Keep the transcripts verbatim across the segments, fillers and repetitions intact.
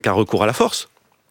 qu'un recours à la force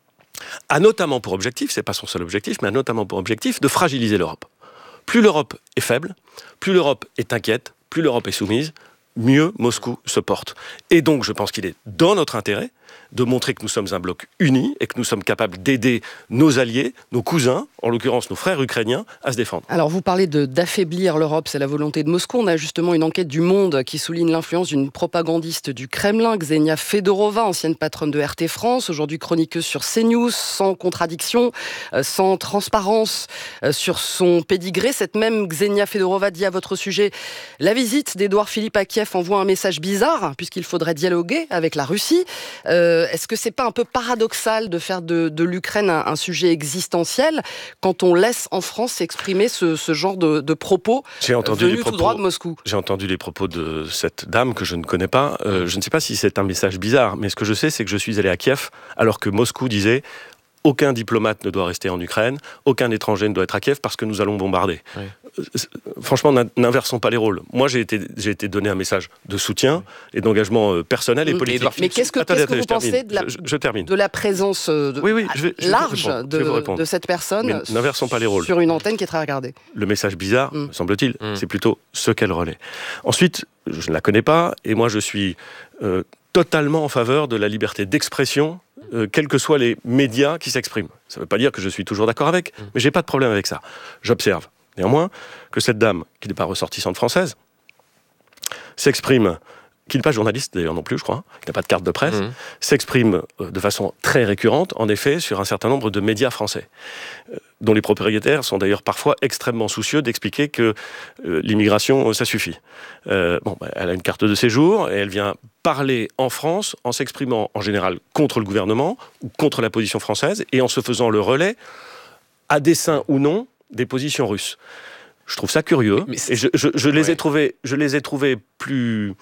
a notamment pour objectif, c'est pas son seul objectif, mais a notamment pour objectif de fragiliser l'Europe. Plus l'Europe est faible, plus l'Europe est inquiète, plus l'Europe est soumise, mieux Moscou se porte. Et donc, je pense qu'il est dans notre intérêt de montrer que nous sommes un bloc uni et que nous sommes capables d'aider nos alliés, nos cousins, en l'occurrence nos frères ukrainiens, à se défendre. Alors, vous parlez de, d'affaiblir l'Europe, c'est la volonté de Moscou. On a justement une enquête du Monde qui souligne l'influence d'une propagandiste du Kremlin, Ksenia Fedorova, ancienne patronne de R T France, aujourd'hui chroniqueuse sur CNews, sans contradiction, euh, sans transparence euh, sur son pédigré. Cette même Ksenia Fedorova dit à votre sujet « La visite d'Édouard Philippe à Kiev envoie un message bizarre, puisqu'il faudrait dialoguer avec la Russie. Euh, » Est-ce que c'est pas un peu paradoxal de faire de, de l'Ukraine un, un sujet existentiel quand on laisse en France s'exprimer ce, ce genre de, de propos j'ai entendu venus les propos, tout droit de Moscou? J'ai entendu les propos de cette dame que je ne connais pas. Euh, je ne sais pas si c'est un message bizarre, mais ce que je sais, c'est que je suis allé à Kiev alors que Moscou disait « Aucun diplomate ne doit rester en Ukraine, aucun étranger ne doit être à Kiev parce que nous allons bombarder. Oui. » Franchement, n'inversons pas les rôles. Moi, j'ai été, j'ai été donné un message de soutien oui. et d'engagement euh, personnel et politique. Mais qu'est-ce que, attendez, qu'est-ce que attendez, vous pensez de la, je, je termine. de la présence de, oui, oui, je vais, je vais large de, de cette personne n'inversons pas les rôles. Sur une antenne qui est très regardée? Le message bizarre, mm. me semble-t-il, mm. c'est plutôt ce qu'elle relaie. Ensuite, je ne la connais pas et moi, je suis euh, totalement en faveur de la liberté d'expression, euh, quels que soient les médias qui s'expriment. Ça ne veut pas dire que je suis toujours d'accord avec, mm. mais je n'ai pas de problème avec ça. J'observe néanmoins que cette dame, qui n'est pas ressortissante française, s'exprime, qui n'est pas journaliste d'ailleurs non plus, je crois, qui n'a pas de carte de presse, mmh. s'exprime de façon très récurrente, en effet, sur un certain nombre de médias français, euh, dont les propriétaires sont d'ailleurs parfois extrêmement soucieux d'expliquer que euh, l'immigration, ça suffit. Euh, bon, bah, elle a une carte de séjour et elle vient parler en France en s'exprimant en général contre le gouvernement ou contre la position française et en se faisant le relais, à dessein ou non, des positions russes. Je trouve ça curieux. Mais et je, je, je, les ouais. ai trouvés, je les ai trouvés plus...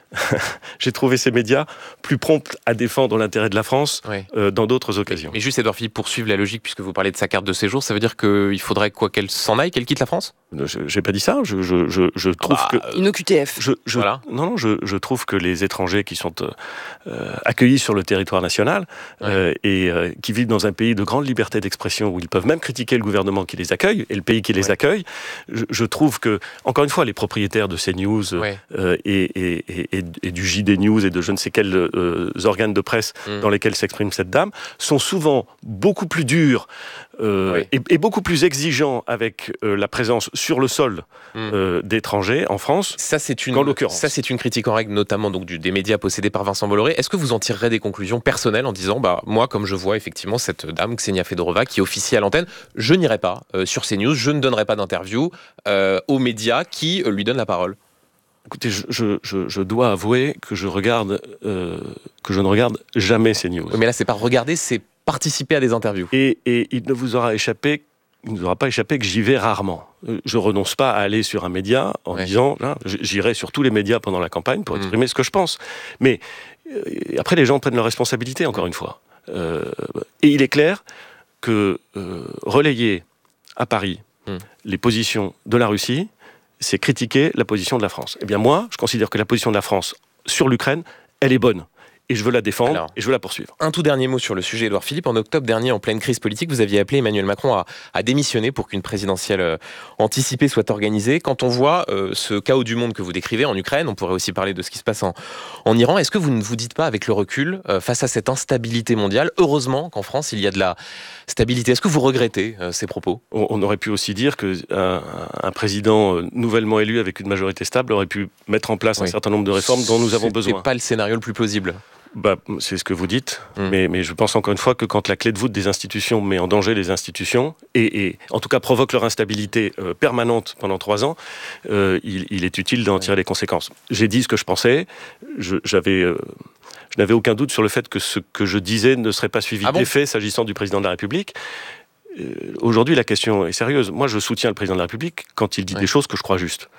J'ai trouvé ces médias plus prompts à défendre l'intérêt de la France ouais. euh, dans d'autres occasions. Mais, mais juste, Édouard Philippe, poursuivre la logique, puisque vous parlez de sa carte de séjour, ça veut dire qu'il faudrait quoi, qu'elle s'en aille, qu'elle quitte la France ? Je n'ai pas dit ça. Je, je, je, je trouve ah bah, que... Une O Q T F. Je, je, voilà. Non, non, je, je trouve que les étrangers qui sont euh, accueillis sur le territoire national ouais. euh, et euh, qui vivent dans un pays de grande liberté d'expression, où ils peuvent même critiquer le gouvernement qui les accueille et le pays qui les ouais. accueille, je, je trouve que, encore une fois, les propriétaires de CNews ouais. euh, et, et, et, et, et du J D News et de je ne sais quels euh, organes de presse mmh. dans lesquels s'exprime cette dame, sont souvent beaucoup plus durs euh, oui. et, et beaucoup plus exigeants avec euh, la présence sur le sol mmh. euh, d'étrangers en France ça, c'est une, qu'en l'occurrence. Ça, c'est une critique en règle, notamment donc, du, des médias possédés par Vincent Bolloré. Est-ce que vous en tirerez des conclusions personnelles en disant, bah, moi, comme je vois effectivement cette dame, Ksenia Fedorova, qui officie à l'antenne, je n'irai pas euh, sur CNews, je ne donnerai pas d'interview euh, aux médias qui euh, lui donnent la parole? Écoutez, je, je, je, je dois avouer que je regarde, euh, que je ne regarde jamais ces news. Oui, mais là, c'est pas regarder, c'est participer à des interviews. Et, et il ne vous aura échappé, il ne vous aura pas échappé que j'y vais rarement. Je renonce pas à aller sur un média en ouais. disant, hein, j'irai sur tous les médias pendant la campagne pour exprimer mmh. ce que je pense. Mais euh, après, les gens prennent leurs responsabilités, encore une fois. Euh, et il est clair que euh, relayer à Paris mmh. les positions de la Russie, c'est critiquer la position de la France. Eh bien moi, je considère que la position de la France sur l'Ukraine, elle est bonne. Et je veux la défendre, alors, et je veux la poursuivre. Un tout dernier mot sur le sujet, Édouard Philippe. En octobre dernier, en pleine crise politique, vous aviez appelé Emmanuel Macron à, à démissionner pour qu'une présidentielle euh, anticipée soit organisée. Quand on voit euh, ce chaos du monde que vous décrivez en Ukraine, on pourrait aussi parler de ce qui se passe en, en Iran. Est-ce que vous ne vous dites pas, avec le recul, euh, face à cette instabilité mondiale, heureusement qu'en France, il y a de la stabilité? Est-ce que vous regrettez euh, ces propos? on, on aurait pu aussi dire qu'un un président euh, nouvellement élu avec une majorité stable aurait pu mettre en place oui. un certain nombre de réformes dont nous avons besoin. C'est pas le scénario le plus plausible. Bah, c'est ce que vous dites, mmh. mais, mais je pense encore une fois que quand la clé de voûte des institutions met en danger les institutions, et, et en tout cas provoque leur instabilité euh, permanente pendant trois ans, euh, il, il est utile d'en tirer les conséquences. J'ai dit ce que je pensais, je, j'avais, euh, je n'avais aucun doute sur le fait que ce que je disais ne serait pas suivi ah d'effet bon s'agissant du président de la République. Euh, aujourd'hui, la question est sérieuse. Moi, je soutiens le président de la République quand il dit ouais. des choses que je crois justes.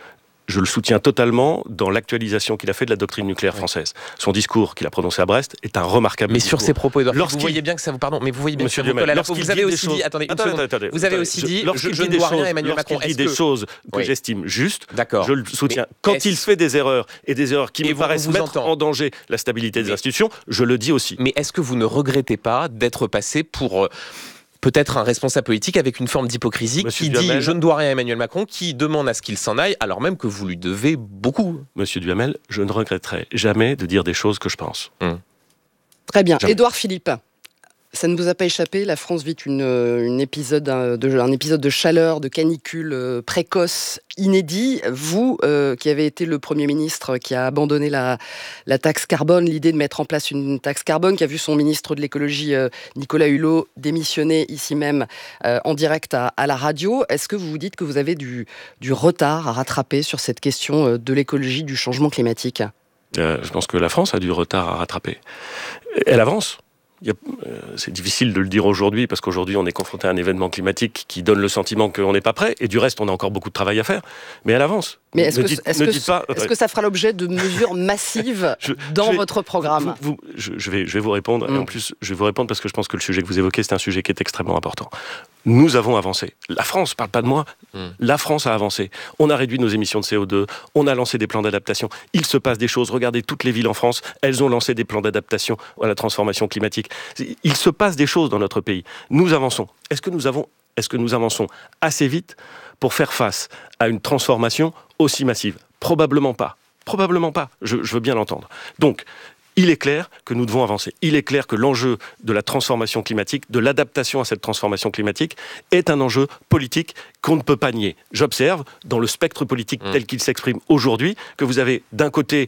je le soutiens totalement dans l'actualisation qu'il a fait de la doctrine nucléaire française. Son discours qu'il a prononcé à Brest est un remarquable mais discours. sur ces propos, Edouard, Lorsqu'il... vous voyez bien que ça vous pardon, mais vous voyez bien Monsieur que ça vous colle. Alors vous avez aussi choses... dit, attendez, une attendez, seconde. attendez, vous avez attendez, aussi je, dit, lorsqu'il je, je dit ne dois choses, rien à Emmanuel Macron. Lorsqu'il dit Est-ce des que... choses que oui. j'estime justes, d'accord. je le soutiens. Mais quand est-ce... il fait des erreurs et des erreurs qui et me vous, paraissent vous mettre entend. en danger la stabilité des mais... institutions, je le dis aussi. Mais est-ce que vous ne regrettez pas d'être passé pour... Euh, peut-être un responsable politique avec une forme d'hypocrisie Monsieur qui Duhamel, dit « je ne dois rien à Emmanuel Macron », qui demande à ce qu'il s'en aille, alors même que vous lui devez beaucoup. Monsieur Duhamel, je ne regretterai jamais de dire des choses que je pense. Hum. Très bien. Jamais. Édouard Philippe, ça ne vous a pas échappé, la France vit une, une épisode, un, de, un épisode de chaleur, de canicule euh, précoce, inédit. Vous, euh, qui avez été le Premier ministre qui a abandonné la, la taxe carbone, l'idée de mettre en place une taxe carbone, qui a vu son ministre de l'écologie, euh, Nicolas Hulot, démissionner ici même euh, en direct à, à la radio. Est-ce que vous vous dites que vous avez du, du retard à rattraper sur cette question de l'écologie, du changement climatique ? euh, Je pense que la France a du retard à rattraper. Elle avance. Il y a, euh, c'est difficile de le dire aujourd'hui parce qu'aujourd'hui on est confronté à un événement climatique qui donne le sentiment qu'on n'est pas prêt et du reste on a encore beaucoup de travail à faire, mais elle avance. Mais est-ce, ne que, dites, est-ce, ne que, dites pas, est-ce que ça fera l'objet de mesures massives je, dans je vais, votre programme ? vous, vous, je, je, vais, je vais vous répondre, mmh. et en plus je vais vous répondre parce que je pense que le sujet que vous évoquez c'est un sujet qui est extrêmement important. Nous avons avancé. La France, je ne parle pas de moi, mmh. la France a avancé. On a réduit nos émissions de C O deux, on a lancé des plans d'adaptation. Il se passe des choses, regardez toutes les villes en France, elles ont lancé des plans d'adaptation à la transformation climatique. Il se passe des choses dans notre pays. Nous avançons. Est-ce que nous avons, est-ce que nous avançons assez vite pour faire face à une transformation aussi massive ? Probablement pas. Probablement pas. Je, je veux bien l'entendre. Donc, il est clair que nous devons avancer. Il est clair que l'enjeu de la transformation climatique, de l'adaptation à cette transformation climatique, est un enjeu politique qu'on ne peut pas nier. J'observe, dans le spectre politique tel qu'il s'exprime aujourd'hui, que vous avez d'un côté,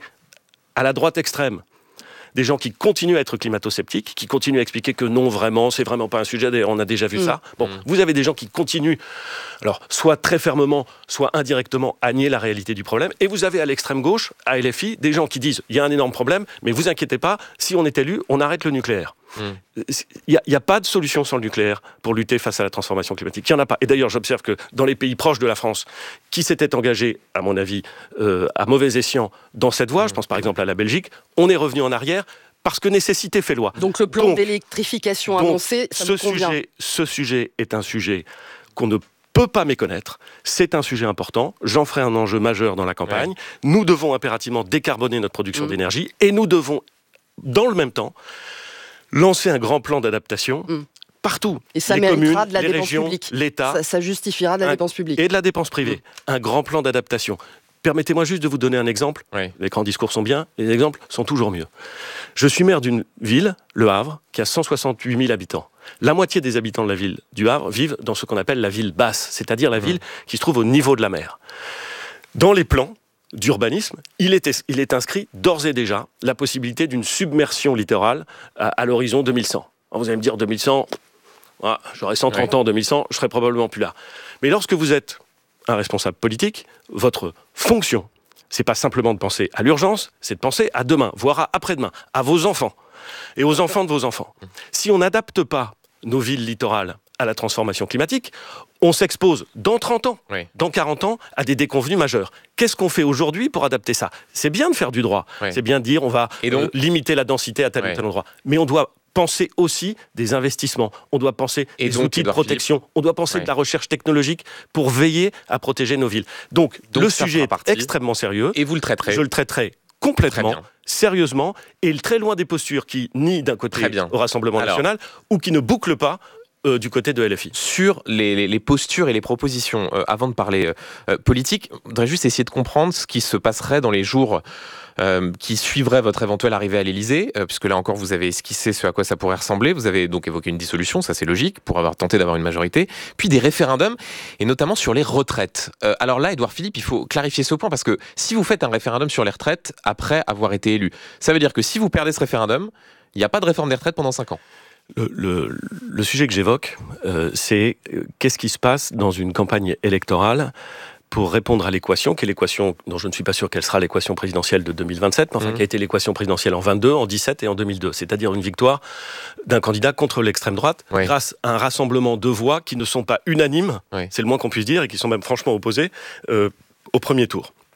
à la droite extrême, des gens qui continuent à être climato-sceptiques, qui continuent à expliquer que non, vraiment, c'est vraiment pas un sujet, on a déjà vu mmh. ça. Bon, mmh. vous avez des gens qui continuent, alors, soit très fermement, soit indirectement, à nier la réalité du problème. Et vous avez à l'extrême gauche, à L F I, des gens qui disent, il y a un énorme problème, mais vous inquiétez pas, si on est élu, on arrête le nucléaire. Il mmh. n'y a, a pas de solution sans le nucléaire pour lutter face à la transformation climatique. Il n'y en a pas. Et d'ailleurs, j'observe que dans les pays proches de la France, qui s'étaient engagés, à mon avis, euh, à mauvais escient dans cette voie, mmh. je pense par exemple à la Belgique, on est revenu en arrière parce que nécessité fait loi. Donc le plan donc, d'électrification donc, avancé, ça ce me convient. Sujet, ce sujet est un sujet qu'on ne peut pas méconnaître. C'est un sujet important. J'en ferai un enjeu majeur dans la campagne. Ouais. Nous devons impérativement décarboner notre production mmh. d'énergie et nous devons, dans le même temps, lancer un grand plan d'adaptation mmh. partout. Et ça les méritera communes, de la les dépense régions, publique. l'État. Ça, ça justifiera de la un, dépense publique. Et de la dépense privée. Mmh. Un grand plan d'adaptation. Permettez-moi juste de vous donner un exemple. Oui. Les grands discours sont bien, les exemples sont toujours mieux. Je suis maire d'une ville, Le Havre, qui a cent soixante-huit mille habitants. La moitié des habitants de la ville du Havre vivent dans ce qu'on appelle la ville basse, c'est-à-dire la mmh. ville qui se trouve au niveau de la mer. Dans les plans d'urbanisme, il est, il est inscrit d'ores et déjà la possibilité d'une submersion littorale à, à l'horizon deux mille cent. Alors vous allez me dire deux mille cent, ah, j'aurai cent trente oui. ans, deux mille cent, je serai probablement plus là. Mais lorsque vous êtes un responsable politique, votre fonction, c'est pas simplement de penser à l'urgence, c'est de penser à demain, voire à après-demain, à vos enfants et aux enfants de vos enfants. Si on n'adapte pas nos villes littorales à la transformation climatique, on s'expose dans trente ans, oui. dans quarante ans, à des déconvenues majeures. Qu'est-ce qu'on fait aujourd'hui pour adapter ça ? C'est bien de faire du droit, oui. c'est bien de dire on va et donc, euh, limiter la densité à tel oui. ou tel endroit, mais on doit penser aussi des investissements, on doit penser et des donc, outils de protection, Philippe. on doit penser ouais. de la recherche technologique pour veiller à protéger nos villes. Donc, donc le sujet est extrêmement sérieux. Et vous le traiterez ? Je le traiterai complètement, sérieusement, et très loin des postures qui nient d'un côté au Rassemblement Alors, national ou qui ne bouclent pas Euh, du côté de L F I. Sur les, les, les postures et les propositions, euh, avant de parler euh, politique, je voudrais juste essayer de comprendre ce qui se passerait dans les jours euh, qui suivraient votre éventuelle arrivée à l'Élysée, euh, puisque là encore vous avez esquissé ce à quoi ça pourrait ressembler, vous avez donc évoqué une dissolution, ça c'est logique, pour avoir tenté d'avoir une majorité, puis des référendums, et notamment sur les retraites. Euh, alors là, Édouard Philippe, il faut clarifier ce point, parce que si vous faites un référendum sur les retraites après avoir été élu, ça veut dire que si vous perdez ce référendum, il n'y a pas de réforme des retraites pendant cinq ans. Le, le, le sujet que j'évoque, euh, c'est euh, qu'est-ce qui se passe dans une campagne électorale pour répondre à l'équation, qui est l'équation dont je ne suis pas sûr qu'elle sera l'équation présidentielle de deux mille vingt-sept, mais enfin mmh. qui a été l'équation présidentielle en vingt-deux, en dix-sept et en deux mille deux, c'est-à-dire une victoire d'un candidat contre l'extrême droite, oui. grâce à un rassemblement de voix qui ne sont pas unanimes, oui. c'est le moins qu'on puisse dire, et qui sont même franchement opposées euh, au premier tour.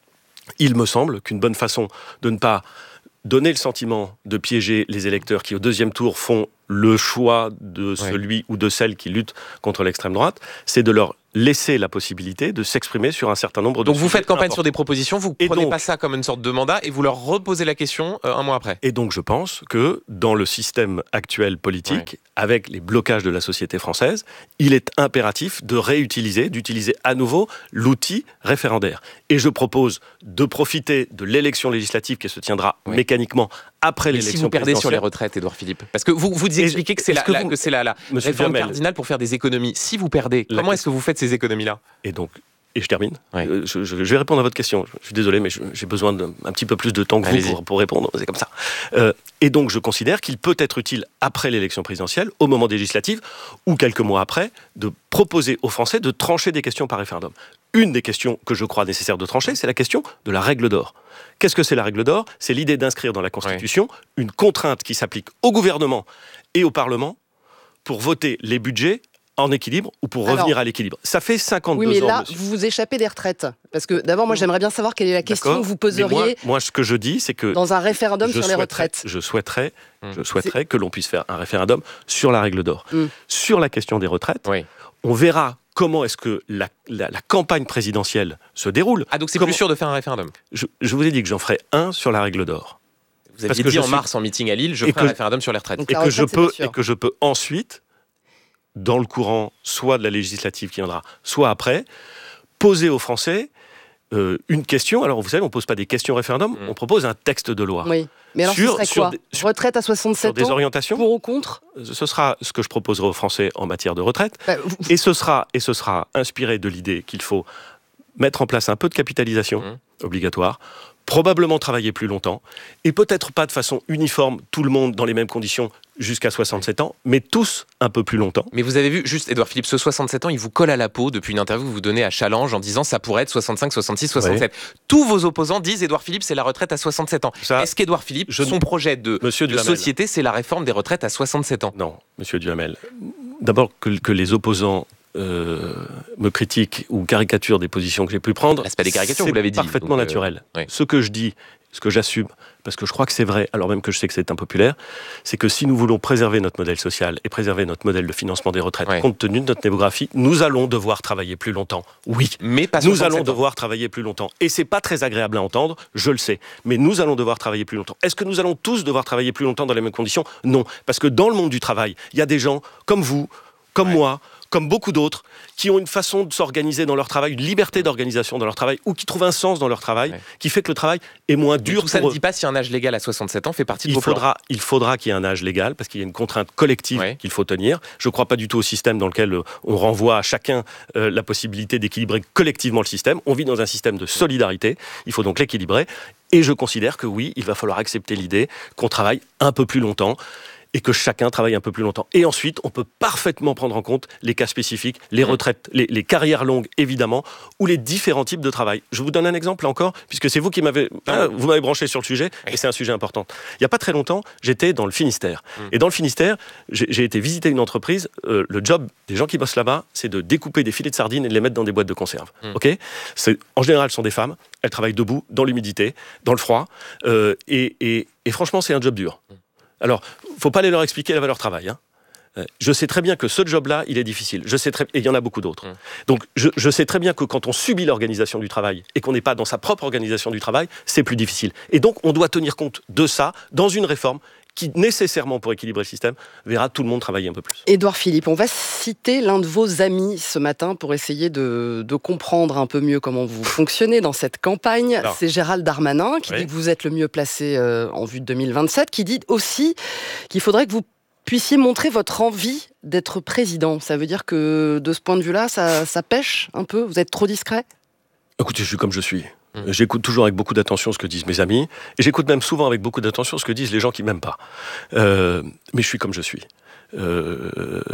il me semble qu'une bonne façon de ne pas donner le sentiment de piéger les électeurs qui, au deuxième tour, font le choix de celui ouais. ou de celle qui lutte contre l'extrême droite, c'est de leur laisser la possibilité de s'exprimer sur un certain nombre de Donc vous faites campagne importants. sur des propositions, vous ne prenez donc, pas ça comme une sorte de mandat et vous leur reposez la question euh, un mois après. Et donc je pense que dans le système actuel politique, ouais. avec les blocages de la société française, il est impératif de réutiliser, d'utiliser à nouveau l'outil référendaire. Et je propose de profiter de l'élection législative qui se tiendra ouais. mécaniquement après Mais l'élection si vous perdez présidentielle. sur les retraites, Édouard Philippe, parce que vous vous expliquez que c'est la, que, la, vous, que c'est la, la réforme Duhamel. cardinale pour faire des économies. Si vous perdez, la comment est-ce que vous faites ces économies-là ? Et donc, et je termine. Ouais. Euh, je, je, je vais répondre à votre question. Je suis désolé, mais je, j'ai besoin d'un petit peu plus de temps que vous pour, pour répondre. C'est comme ça. Euh, et donc, je considère qu'il peut être utile après l'élection présidentielle, au moment des législatives, ou quelques mois après, de proposer aux Français de trancher des questions par référendum. Une des questions que je crois nécessaire de trancher, c'est la question de la règle d'or. Qu'est-ce que c'est la règle d'or ? C'est l'idée d'inscrire dans la Constitution ouais. une contrainte qui s'applique au gouvernement et au Parlement pour voter les budgets en équilibre ou pour revenir Alors, à l'équilibre. Ça fait cinquante-deux ans. Oui, mais là, ans, vous vous échappez des retraites. Parce que d'abord, moi, j'aimerais bien savoir quelle est la question D'accord. que vous poseriez moi, moi, ce que je dis, c'est que dans un référendum sur les retraites. Je souhaiterais, mmh. je souhaiterais que l'on puisse faire un référendum sur la règle d'or. Mmh. Sur la question des retraites, oui. on verra comment est-ce que la, la, la campagne présidentielle se déroule. Ah, donc c'est comment... plus sûr de faire un référendum. je, je vous ai dit que j'en ferai un sur la règle d'or. Vous aviez dit en suis... mars en meeting à Lille, je ferai que, un référendum sur les retraites. Et, retraite, que je peux, et que je peux ensuite, dans le courant soit de la législative qui viendra, soit après, poser aux Français euh, une question. Alors, vous savez, on ne pose pas des questions référendum, mmh. on propose un texte de loi. Oui, mais alors sur, ce serait quoi des, sur, Retraite à soixante-sept sur des ans, orientations, pour ou contre ? Ce sera ce que je proposerai aux Français en matière de retraite. Bah, vous... et, ce sera, et ce sera inspiré de l'idée qu'il faut mettre en place un peu de capitalisation mmh. obligatoire, probablement travailler plus longtemps, et peut-être pas de façon uniforme, tout le monde dans les mêmes conditions, jusqu'à soixante-sept ans, mais tous un peu plus longtemps. Mais vous avez vu, juste Édouard Philippe, ce soixante-sept ans, il vous colle à la peau depuis une interview que vous donnez à Challenge en disant ça pourrait être soixante-cinq, soixante-six, soixante-sept. Oui. Tous vos opposants disent Édouard Philippe, c'est la retraite à soixante-sept ans. Ça, Est-ce qu'Édouard Philippe, je... son projet de, de société, c'est la réforme des retraites à soixante-sept ans ? Non, monsieur Duhamel. D'abord, que, que les opposants Euh, me critique ou caricature des positions que j'ai pu prendre, là, c'est pas des caricatures, c'est vous l'avez dit, parfaitement donc, naturel. Euh, oui. Ce que je dis, ce que j'assume, parce que je crois que c'est vrai, alors même que je sais que c'est impopulaire, c'est que si nous voulons préserver notre modèle social et préserver notre modèle de financement des retraites, oui. compte tenu de notre démographie, nous allons devoir travailler plus longtemps. Oui, mais pas nous allons ans. devoir travailler plus longtemps. Et c'est pas très agréable à entendre, je le sais, mais nous allons devoir travailler plus longtemps. Est-ce que nous allons tous devoir travailler plus longtemps dans les mêmes conditions ? Non, parce que dans le monde du travail, il y a des gens comme vous, comme ouais. moi, comme beaucoup d'autres, qui ont une façon de s'organiser dans leur travail, une liberté d'organisation dans leur travail, ou qui trouvent un sens dans leur travail, ouais. qui fait que le travail est moins dur. Tout ça pour ne dit pas si un âge légal à soixante-sept ans fait partie de il vos faudra, plans. Il faudra qu'il y ait un âge légal, parce qu'il y a une contrainte collective ouais. qu'il faut tenir. Je ne crois pas du tout au système dans lequel on renvoie à chacun euh, la possibilité d'équilibrer collectivement le système. On vit dans un système de solidarité, il faut donc l'équilibrer. Et je considère que oui, il va falloir accepter l'idée qu'on travaille un peu plus longtemps, et que chacun travaille un peu plus longtemps. Et ensuite, on peut parfaitement prendre en compte les cas spécifiques, les retraites, les, les carrières longues, évidemment, ou les différents types de travail. Je vous donne un exemple, là encore, puisque c'est vous qui m'avez, hein, vous m'avez branché sur le sujet, et c'est un sujet important. Il n'y a pas très longtemps, j'étais dans le Finistère. Mmh. Et dans le Finistère, j'ai, j'ai été visiter une entreprise. Euh, le job des gens qui bossent là-bas, c'est de découper des filets de sardines et de les mettre dans des boîtes de conserve. Mmh. Okay ? C'est, en général, ce sont des femmes. Elles travaillent debout, dans l'humidité, dans le froid. Euh, et, et, et franchement, c'est un job dur. Mmh. Alors, il ne faut pas aller leur expliquer la valeur travail. Hein. Je sais très bien que ce job-là, il est difficile. Je sais très... Et il y en a beaucoup d'autres. Mmh. Donc, je, je sais très bien que quand on subit l'organisation du travail et qu'on n'est pas dans sa propre organisation du travail, c'est plus difficile. Et donc, on doit tenir compte de ça dans une réforme qui, nécessairement, pour équilibrer le système, verra tout le monde travailler un peu plus. Édouard Philippe, on va citer l'un de vos amis ce matin pour essayer de, de comprendre un peu mieux comment vous fonctionnez dans cette campagne. Alors, c'est Gérald Darmanin qui oui. dit que vous êtes le mieux placé euh, en vue de deux mille vingt-sept, qui dit aussi qu'il faudrait que vous puissiez montrer votre envie d'être président. Ça veut dire que, de ce point de vue-là, ça, ça pêche un peu ? Vous êtes trop discret ? Écoutez, je suis comme je suis. J'écoute toujours avec beaucoup d'attention ce que disent mes amis, et j'écoute même souvent avec beaucoup d'attention ce que disent les gens qui m'aiment pas. Euh, mais je suis comme je suis. Euh,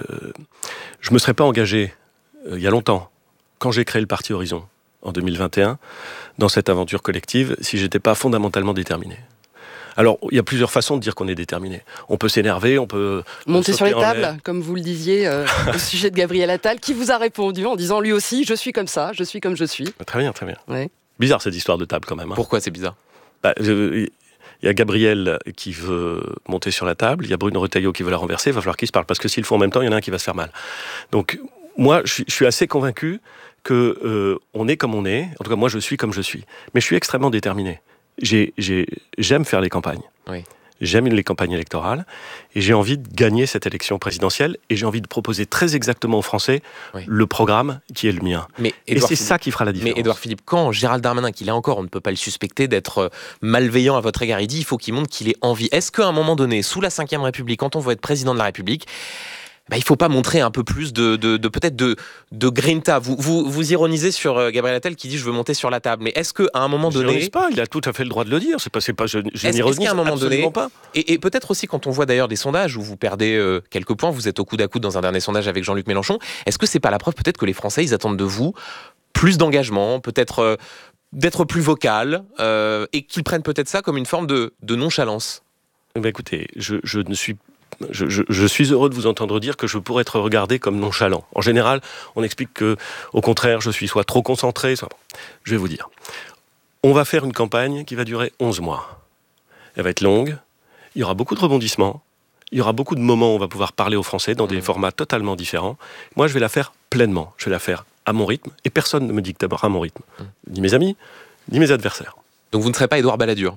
je ne me serais pas engagé, euh, il y a longtemps, quand j'ai créé le Parti Horizon, en deux mille vingt et un, dans cette aventure collective, si je n'étais pas fondamentalement déterminé. Alors, il y a plusieurs façons de dire qu'on est déterminé. On peut s'énerver, on peut... monter sur les tables, comme vous le disiez, euh, au sujet de Gabriel Attal, qui vous a répondu en disant lui aussi, je suis comme ça, je suis comme je suis. Très bien, très bien. Ouais. bizarre cette histoire de table quand même. Hein. Pourquoi c'est bizarre? Bah, je... Il y a Gabriel qui veut monter sur la table, il y a Bruno Retailleau qui veut la renverser, il va falloir qu'ils se parlent, parce que s'ils le font en même temps, il y en a un qui va se faire mal. Donc, moi, je suis, je suis assez convaincu que euh, on est comme on est, en tout cas, moi, je suis comme je suis. Mais je suis extrêmement déterminé. J'ai, j'ai, j'aime faire les campagnes. Oui. J'aime les campagnes électorales et j'ai envie de gagner cette élection présidentielle et j'ai envie de proposer très exactement aux Français oui. le programme qui est le mien. Mais et c'est Philippe, ça qui fera la différence. Mais Édouard Philippe, quand Gérald Darmanin, qui là encore, on ne peut pas le suspecter d'être malveillant à votre égard, il dit il faut qu'il montre qu'il ait envie. Est-ce qu'à un moment donné, sous la cinquième République, quand on veut être président de la République, bah, il ne faut pas montrer un peu plus de, de, de peut-être de, de grinta. Vous, vous, vous ironisez sur euh, Gabriel Attal qui dit je veux monter sur la table. Mais est-ce qu'à un moment donné... Je n'ironise pas, il a tout à fait le droit de le dire. C'est pas, c'est pas, je je est-ce, n'ironise est-ce qu'à un moment absolument donné, pas. Et, et peut-être aussi quand on voit d'ailleurs des sondages où vous perdez euh, quelques points, vous êtes au coude à coude dans un dernier sondage avec Jean-Luc Mélenchon, est-ce que c'est pas la preuve peut-être que les Français ils attendent de vous plus d'engagement, peut-être euh, d'être plus vocal euh, et qu'ils prennent peut-être ça comme une forme de, de nonchalance? Ben écoutez, je, je ne suis Je, je, je suis heureux de vous entendre dire que je pourrais être regardé comme nonchalant. En général, on explique que, au contraire, je suis soit trop concentré, soit... Je vais vous dire. On va faire une campagne qui va durer onze mois. Elle va être longue, il y aura beaucoup de rebondissements, il y aura beaucoup de moments où on va pouvoir parler aux Français dans des formats totalement différents. Moi, je vais la faire pleinement. Je vais la faire à mon rythme, et personne ne me dicte d'abord à mon rythme. Ni mes amis, ni mes adversaires. Donc vous ne serez pas Édouard Balladur?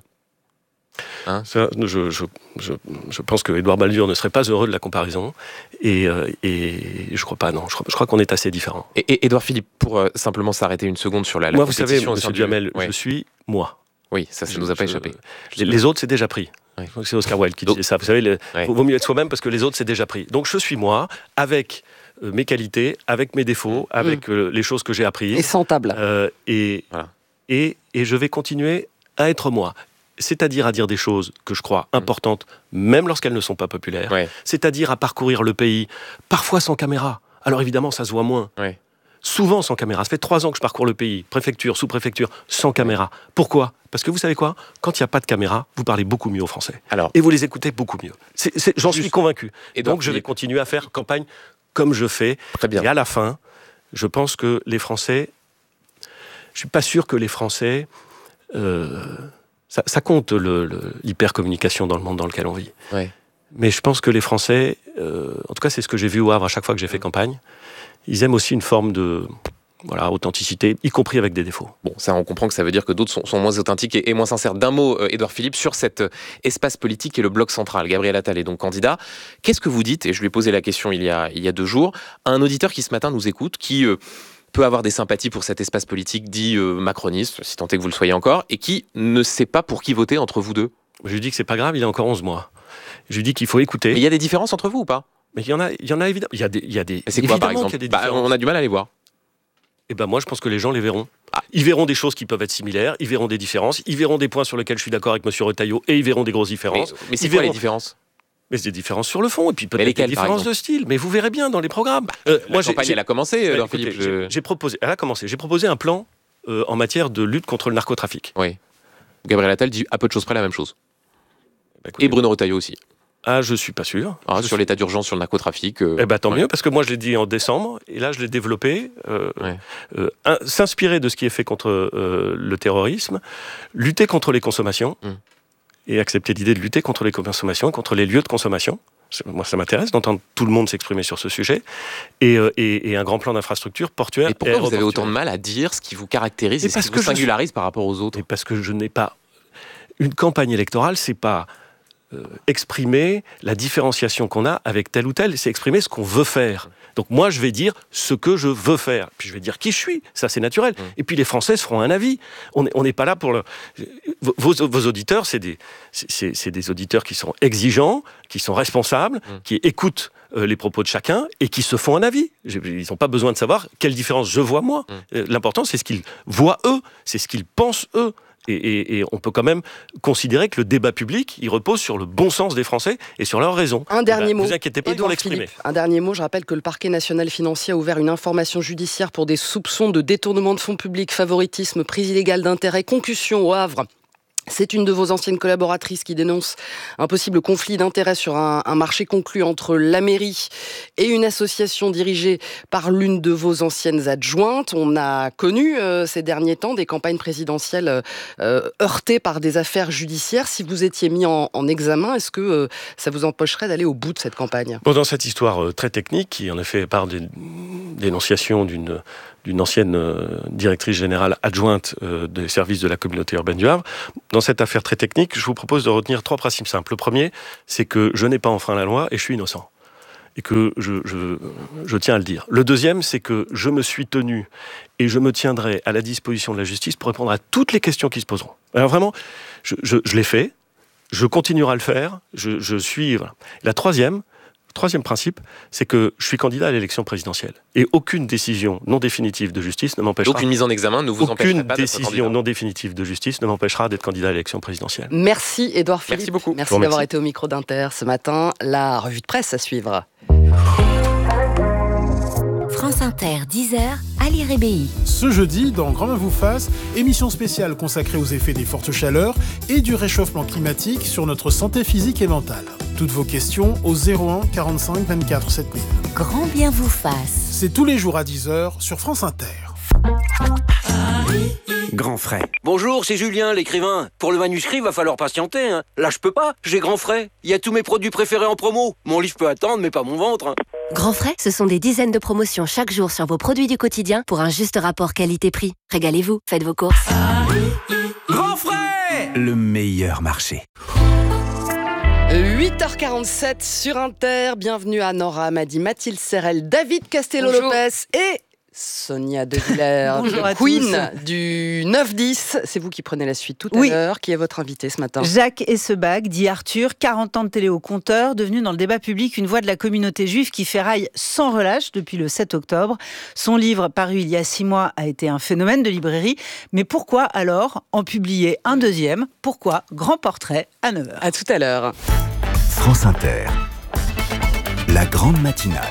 Hein Ça, je, je, je, je pense que Édouard Balladur ne serait pas heureux de la comparaison et, euh, et je crois pas, non. Je crois, je crois qu'on est assez différents. Et, et Édouard Philippe, pour euh, simplement s'arrêter une seconde sur la, la moi, vous savez, monsieur du... Duhamel, ouais. je suis moi. Oui, ça, ça ne nous a pas échappé. Je, les autres, c'est déjà pris. Oui. C'est Oscar Wilde qui disait ça. Vous savez, il ouais. vaut mieux être soi-même parce que les autres, c'est déjà pris. Donc, je suis moi, avec euh, mes qualités, avec mes défauts, mmh. avec euh, les choses que j'ai apprises. Et sans table. Euh, et, voilà. et, et je vais continuer à être moi. C'est-à-dire à dire des choses que je crois importantes, même lorsqu'elles ne sont pas populaires. Ouais. C'est-à-dire à parcourir le pays, parfois sans caméra. Alors évidemment, ça se voit moins. Ouais. Souvent sans caméra. Ça fait trois ans que je parcours le pays, préfecture, sous-préfecture, sans caméra. Pourquoi ? Parce que vous savez quoi ? Quand il n'y a pas de caméra, vous parlez beaucoup mieux aux Français. Alors, et vous les écoutez beaucoup mieux. C'est, c'est, j'en suis convaincu. Et donc, je vais continuer à faire campagne comme je fais. Très bien. Et à la fin, je pense que les Français... Je ne suis pas sûr que les Français... Euh, Ça, ça compte le, le, l'hypercommunication dans le monde dans lequel on vit. Ouais. Mais je pense que les Français, euh, en tout cas c'est ce que j'ai vu au Havre à chaque fois que j'ai fait campagne, ils aiment aussi une forme de voilà, authenticité, y compris avec des défauts. Bon, ça on comprend que ça veut dire que d'autres sont, sont moins authentiques et, et moins sincères. D'un mot, euh, Édouard Philippe, sur cet euh, espace politique et le bloc central. Gabriel Attal est donc candidat. Qu'est-ce que vous dites, et je lui ai posé la question il y a, il y a deux jours, à un auditeur qui ce matin nous écoute, qui... Euh, peut avoir des sympathies pour cet espace politique dit euh, macroniste, si tant est que vous le soyez encore, et qui ne sait pas pour qui voter entre vous deux. Je lui dis que c'est pas grave, il a encore onze mois. Je lui dis qu'il faut écouter. Mais il y a des différences entre vous ou pas ? Mais il y en a, il y en a évidemment. Il y a des, il y a des. Et c'est quoi par exemple ? Bah, on a du mal à les voir. Eh ben moi, je pense que les gens les verront. Ah. Ils verront des choses qui peuvent être similaires, ils verront des différences, ils verront des points sur lesquels je suis d'accord avec monsieur Retailleau, et ils verront des grosses différences. Mais, mais c'est ils quoi verront... les différences ? Mais c'est des différences sur le fond, et puis peut-être lesquelles, des différences de style. Mais vous verrez bien dans les programmes. Euh, la moi, campagne, j'ai, elle a commencé, alors écoutez, Philippe. Je... J'ai, j'ai proposé, elle a commencé. J'ai proposé un plan euh, en matière de lutte contre le narcotrafic. Oui. Gabriel Attal dit à peu de choses près la même chose. Bah, écoutez, et Bruno Retailleau aussi. Ah, je suis pas sûr. Ah, je sur suis... l'état d'urgence sur le narcotrafic. Euh... Eh ben tant ouais. mieux, parce que moi je l'ai dit en décembre, et là je l'ai développé. Euh, ouais. euh, un, s'inspirer de ce qui est fait contre euh, le terrorisme, lutter contre les consommations, mm. et accepter l'idée de lutter contre les consommations, contre les lieux de consommation. Moi, ça m'intéresse d'entendre tout le monde s'exprimer sur ce sujet. Et, euh, et, et un grand plan d'infrastructure portuaire. Et pourquoi vous avez autant de mal à dire ce qui vous caractérise et, et ce qui vous singularise je... par rapport aux autres ? Et parce que je n'ai pas... Une campagne électorale, c'est pas euh, exprimer la différenciation qu'on a avec tel ou tel, c'est exprimer ce qu'on veut faire. Donc moi, je vais dire ce que je veux faire. Puis je vais dire qui je suis. Ça, c'est naturel. Mmh. Et puis les Français se feront un avis. On n'est on n'est pas là pour le... Vos, vos auditeurs, c'est des, c'est, c'est des auditeurs qui sont exigeants, qui sont responsables, mmh. qui écoutent euh, les propos de chacun et qui se font un avis. Ils n'ont pas besoin de savoir quelle différence je vois moi. Mmh. L'important, c'est ce qu'ils voient eux. C'est ce qu'ils pensent eux. Et, et, et on peut quand même considérer que le débat public, il repose sur le bon sens des Français et sur leurs raisons. Un dernier ben, mot. Vous inquiétez pas, ils vont l'exprimer. Un dernier mot, je rappelle que le parquet national financier a ouvert une information judiciaire pour des soupçons de détournement de fonds publics, favoritisme, prise illégale d'intérêt, concussion au Havre C'est une de vos anciennes collaboratrices qui dénonce un possible conflit d'intérêts sur un, un marché conclu entre la mairie et une association dirigée par l'une de vos anciennes adjointes. On a connu euh, ces derniers temps des campagnes présidentielles euh, heurtées par des affaires judiciaires. Si vous étiez mis en, en examen, est-ce que euh, ça vous empêcherait d'aller au bout de cette campagne ? Bon, dans cette histoire euh, très technique, qui en effet part des dénonciations d'une d'une ancienne euh, directrice générale adjointe euh, des services de la communauté urbaine du Havre. Dans cette affaire très technique, je vous propose de retenir trois principes simples. Le premier, c'est que je n'ai pas enfreint la loi et je suis innocent. Et que je, je, je tiens à le dire. Le deuxième, c'est que je me suis tenu et je me tiendrai à la disposition de la justice pour répondre à toutes les questions qui se poseront. Alors vraiment, je, je, je l'ai fait, je continuerai à le faire, je, je suis... Voilà. La troisième, Troisième principe, c'est que je suis candidat à l'élection présidentielle. Et aucune décision non définitive de justice ne m'empêchera... Aucune mise en examen ne vous empêchera pas d'être candidat. Aucune décision non définitive de justice ne m'empêchera d'être candidat à l'élection présidentielle. Merci Édouard Philippe. Merci beaucoup. Merci d'avoir été au micro d'Inter ce matin. La revue de presse à suivre. France Inter, dix heures, Ali Rébéi. Ce jeudi, dans Grand Bain vous fasse, émission spéciale consacrée aux effets des fortes chaleurs et du réchauffement climatique sur notre santé physique et mentale. Toutes vos questions au zéro un quarante-cinq vingt-quatre sept mille. Grand bien vous fasse. C'est tous les jours à dix heures sur France Inter. Grand frais. Bonjour, c'est Julien, l'écrivain. Pour le manuscrit, va falloir patienter. Hein. Là, je peux pas. J'ai Grand frais. Il y a tous mes produits préférés en promo. Mon livre peut attendre, mais pas mon ventre. Hein. Grand frais, ce sont des dizaines de promotions chaque jour sur vos produits du quotidien pour un juste rapport qualité-prix. Régalez-vous, faites vos courses. Grand frais, le meilleur marché. huit heures quarante-sept sur Inter. Bienvenue à Nora Amadi, Mathilde Serrel, David Castello-Lopez et Sonia De Villers, Queen du neuf dix. C'est vous qui prenez la suite tout à oui. l'heure. Qui est votre invité ce matin ? Jacques Essebag, dit Arthur, quarante ans de télé au compteur, devenu dans le débat public une voix de la communauté juive qui ferraille sans relâche depuis le sept octobre. Son livre, paru il y a six mois, a été un phénomène de librairie. Mais pourquoi alors en publier un deuxième ? Pourquoi ? Grand portrait à neuf heures. À tout à l'heure. France Inter, la grande matinale.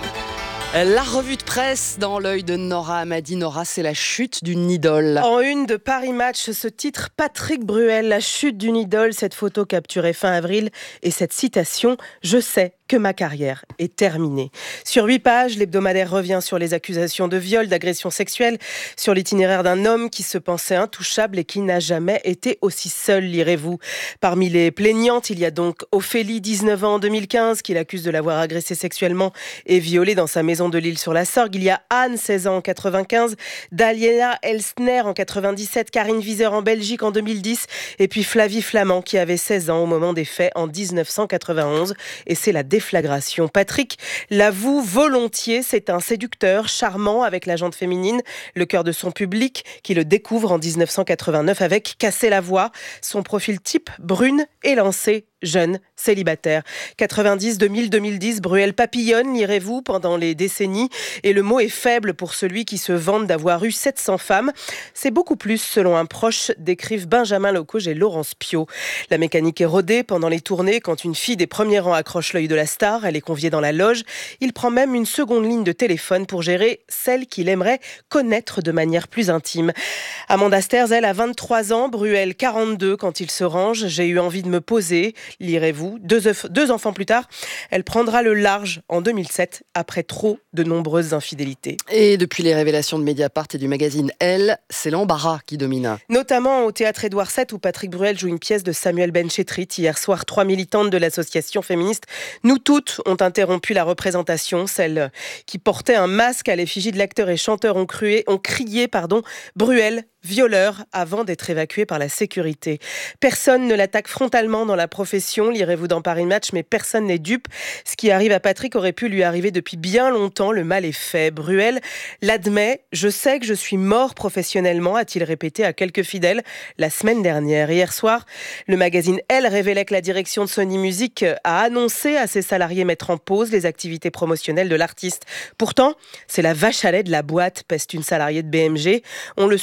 La revue de presse dans l'œil de Nora Amadi. Nora, c'est la chute d'une idole. En une de Paris Match, ce titre, Patrick Bruel, la chute d'une idole, cette photo capturée fin avril et cette citation, « Je sais que ma carrière est terminée ». Sur huit pages, l'hebdomadaire revient sur les accusations de viol, d'agression sexuelle, sur l'itinéraire d'un homme qui se pensait intouchable et qui n'a jamais été aussi seul, lirez-vous. Parmi les plaignantes, il y a donc Ophélie, dix-neuf ans en deux mille quinze, qui l'accuse de l'avoir agressé sexuellement et violée dans sa maison de l'Île-sur-la-Sorgue. Il y a Anne, seize ans en quatre-vingt-quinze, Daliena Elsner en quatre-vingt-dix-sept, Karine Wieser en Belgique en deux mille dix, et puis Flavie Flamand qui avait seize ans au moment des faits en dix-neuf cent quatre-vingt-onze. Et c'est la déflagration. Patrick l'avoue volontiers, c'est un séducteur charmant avec la jante féminine, le cœur de son public, qui le découvre en dix-neuf cent quatre-vingt-neuf avec Casser la voix. Son profil type, brune, élancée, jeune, célibataire. quatre-vingt-dix, deux mille, deux mille dix, Bruel papillonne, lirez-vous, pendant les décennies. Et le mot est faible pour celui qui se vante d'avoir eu sept cents femmes. C'est beaucoup plus, selon un proche, décrivent Benjamin Lecauge et Laurence Piot. La mécanique est rodée pendant les tournées. Quand une fille des premiers rangs accroche l'œil de la star, elle est conviée dans la loge. Il prend même une seconde ligne de téléphone pour gérer celle qu'il aimerait connaître de manière plus intime. Amanda Sters, elle, a vingt-trois ans, Bruel quarante-deux quand il se range. J'ai eu envie de me poser. Lirez-vous, deux, deux enfants plus tard, elle prendra le large en deux mille sept, après trop de nombreuses infidélités. Et depuis les révélations de Mediapart et du magazine Elle, c'est l'embarras qui domine. Notamment au théâtre Édouard sept, où Patrick Bruel joue une pièce de Samuel Benchetrit. Hier soir, trois militantes de l'association féministe Nous Toutes ont interrompu la représentation. Celles qui portaient un masque à l'effigie de l'acteur et chanteur ont, crué, ont crié pardon, Bruel, violeur, avant d'être évacué par la sécurité. Personne ne l'attaque frontalement dans la profession, lirez-vous dans Paris Match, mais personne n'est dupe. Ce qui arrive à Patrick aurait pu lui arriver depuis bien longtemps, le mal est fait. Bruel l'admet, je sais que je suis mort professionnellement, a-t-il répété à quelques fidèles la semaine dernière. Hier soir, le magazine Elle révélait que la direction de Sony Music a annoncé à ses salariés mettre en pause les activités promotionnelles de l'artiste. Pourtant, c'est la vache à lait de la boîte, peste une salariée de B M G. On le surnommait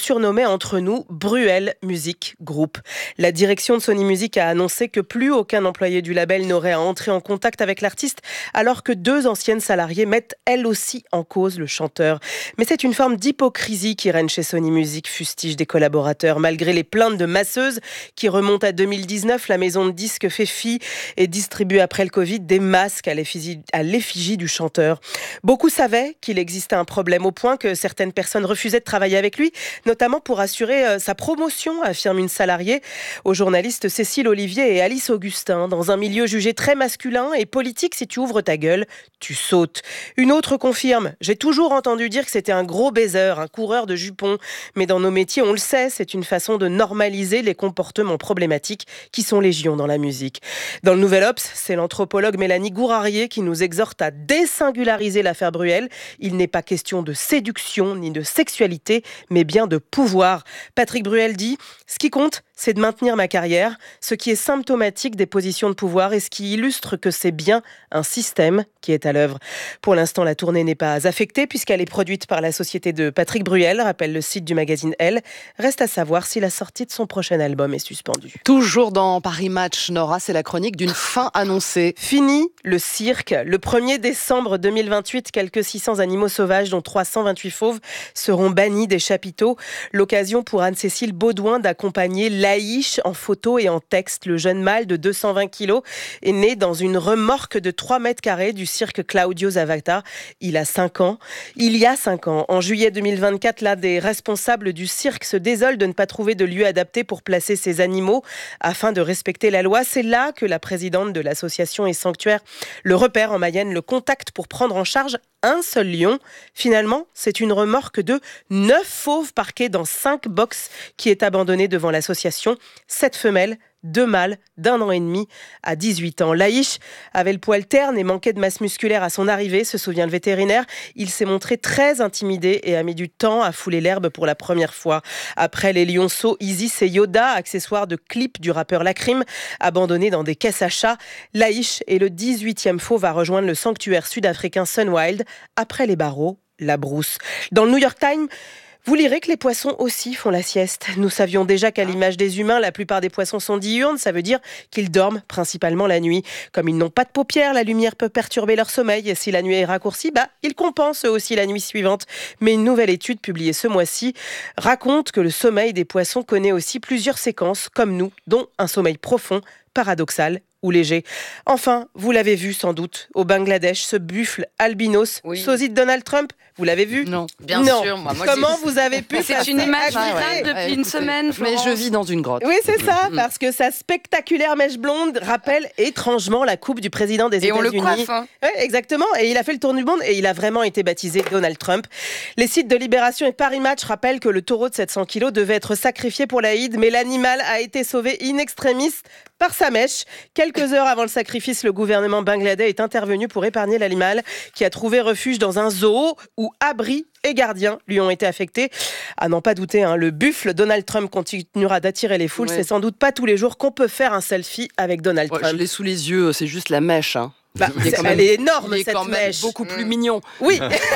entre nous, Bruel Music Group. La direction de Sony Music a annoncé que plus aucun employé du label n'aurait à entrer en contact avec l'artiste, alors que deux anciennes salariées mettent elles aussi en cause le chanteur. Mais c'est une forme d'hypocrisie qui règne chez Sony Music, fustige des collaborateurs. Malgré les plaintes de masseuses qui remontent à deux mille dix-neuf, la maison de disques fait fi et distribue après le Covid des masques à l'effigie, à l'effigie du chanteur. Beaucoup savaient qu'il existait un problème au point que certaines personnes refusaient de travailler avec lui, notamment pour assurer euh, sa promotion, affirme une salariée aux journalistes Cécile Olivier et Alice Augustin. Dans un milieu jugé très masculin et politique, si tu ouvres ta gueule, tu sautes. Une autre confirme, j'ai toujours entendu dire que c'était un gros baiser, un coureur de jupons. Mais dans nos métiers, on le sait, c'est une façon de normaliser les comportements problématiques qui sont légion dans la musique. Dans le Nouvel Obs, c'est l'anthropologue Mélanie Gourarier qui nous exhorte à désingulariser l'affaire Bruel. Il n'est pas question de séduction ni de sexualité, mais bien de pouvoir. Patrick Bruel dit « Ce qui compte, c'est de maintenir ma carrière, ce qui est symptomatique des positions de pouvoir et ce qui illustre que c'est bien un système qui est à l'œuvre. » Pour l'instant, la tournée n'est pas affectée puisqu'elle est produite par la société de Patrick Bruel, rappelle le site du magazine Elle. Reste à savoir si la sortie de son prochain album est suspendue. Toujours dans Paris Match, Nora, c'est la chronique d'une fin annoncée. Fini le cirque. Le premier décembre deux mille vingt-huit, quelques six cents animaux sauvages, dont trois cent vingt-huit fauves, seront bannis des chapiteaux. L'occasion pour Anne-Cécile Baudouin d'accompagner Laïch en photo et en texte. Le jeune mâle de deux cent vingt kilos est né dans une remorque de trois mètres carrés du cirque Claudio Zavata. Il a cinq ans. Il y a cinq ans, en juillet deux mille vingt-quatre, l'un des responsables du cirque se désole de ne pas trouver de lieu adapté pour placer ses animaux afin de respecter la loi. C'est là que la présidente de l'association et sanctuaire Le Repère en Mayenne le contacte pour prendre en charge un seul lion. Finalement, c'est une remorque de neuf fauves parqués dans cinq boxes qui est abandonnée devant l'association. Sept femelles, deux mâles d'un an et demi à dix-huit ans. Laïch avait le poil terne et manquait de masse musculaire à son arrivée, se souvient le vétérinaire. Il s'est montré très intimidé et a mis du temps à fouler l'herbe pour la première fois. Après les lionceaux Isis et Yoda, accessoires de clip du rappeur Lacrim, abandonnés dans des caisses à chats, Laïch est le dix-huitième fauve à rejoindre le sanctuaire sud-africain Sunwild. Après les barreaux, la brousse. Dans le New York Times, vous lirez que les poissons aussi font la sieste. Nous savions déjà qu'à l'image des humains, la plupart des poissons sont diurnes. Ça veut dire qu'ils dorment principalement la nuit. Comme ils n'ont pas de paupières, la lumière peut perturber leur sommeil. Et si la nuit est raccourcie, bah, ils compensent eux aussi la nuit suivante. Mais une nouvelle étude publiée ce mois-ci raconte que le sommeil des poissons connaît aussi plusieurs séquences, comme nous, dont un sommeil profond, paradoxal ou léger. Enfin, vous l'avez vu sans doute, au Bangladesh, ce buffle albinos, oui. sosie de Donald Trump, vous l'avez vu ? Non. Bien non. sûr. Moi, moi, Comment vous avez pu... C'est une image virale ah ouais, depuis ouais, une semaine, Florence. Mais je vis dans une grotte. Oui, c'est ça, parce que sa spectaculaire mèche blonde rappelle étrangement la coupe du président des et États-Unis. Et on le coiffe, hein. Oui, exactement. Et il a fait le tour du monde et il a vraiment été baptisé Donald Trump. Les sites de Libération et Paris Match rappellent que le taureau de sept cents kilos devait être sacrifié pour l'Aïd, mais l'animal a été sauvé in extremis par sa mèche. Quelques heures avant le sacrifice, le gouvernement bangladais est intervenu pour épargner l'animal qui a trouvé refuge dans un zoo où abri et gardiens lui ont été affectés. À n'en pas douter, hein, le buffle Donald Trump continuera d'attirer les foules. Ouais. C'est sans doute pas tous les jours qu'on peut faire un selfie avec Donald ouais, Trump. Je l'ai sous les yeux, c'est juste la mèche. Hein. Bah, est elle même, est énorme, il est cette quand même mèche. Beaucoup plus mignon. Oui.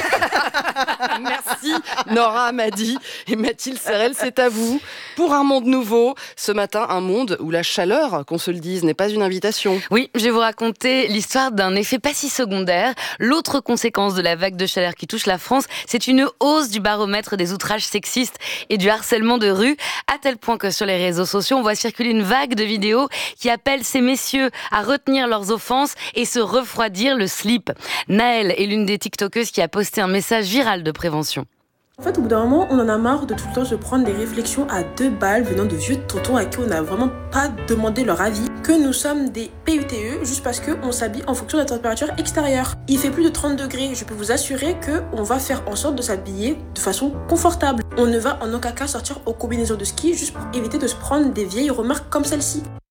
Merci Nora Amadi et Mathilde Serrel, c'est à vous. Pour un monde nouveau, ce matin, un monde où la chaleur, qu'on se le dise, n'est pas une invitation. Oui, je vais vous raconter l'histoire d'un effet pas si secondaire. L'autre conséquence de la vague de chaleur qui touche la France, c'est une hausse du baromètre des outrages sexistes et du harcèlement de rue, à tel point que sur les réseaux sociaux, on voit circuler une vague de vidéos qui appellent ces messieurs à retenir leurs offenses et se refroidir le slip. Naëlle est l'une des tiktokeuses qui a posté un message viral de prévention. En fait, au bout d'un moment, on en a marre de tout le temps se prendre des réflexions à deux balles venant de vieux tontons à qui on n'a vraiment pas demandé leur avis, que nous sommes des P U T E juste parce qu'on s'habille en fonction de la température extérieure. Il fait plus de trente degrés, je peux vous assurer qu'on va faire en sorte de s'habiller de façon confortable. On ne va en aucun cas sortir aux combinaisons de ski juste pour éviter de se prendre des vieilles remarques comme celle-ci.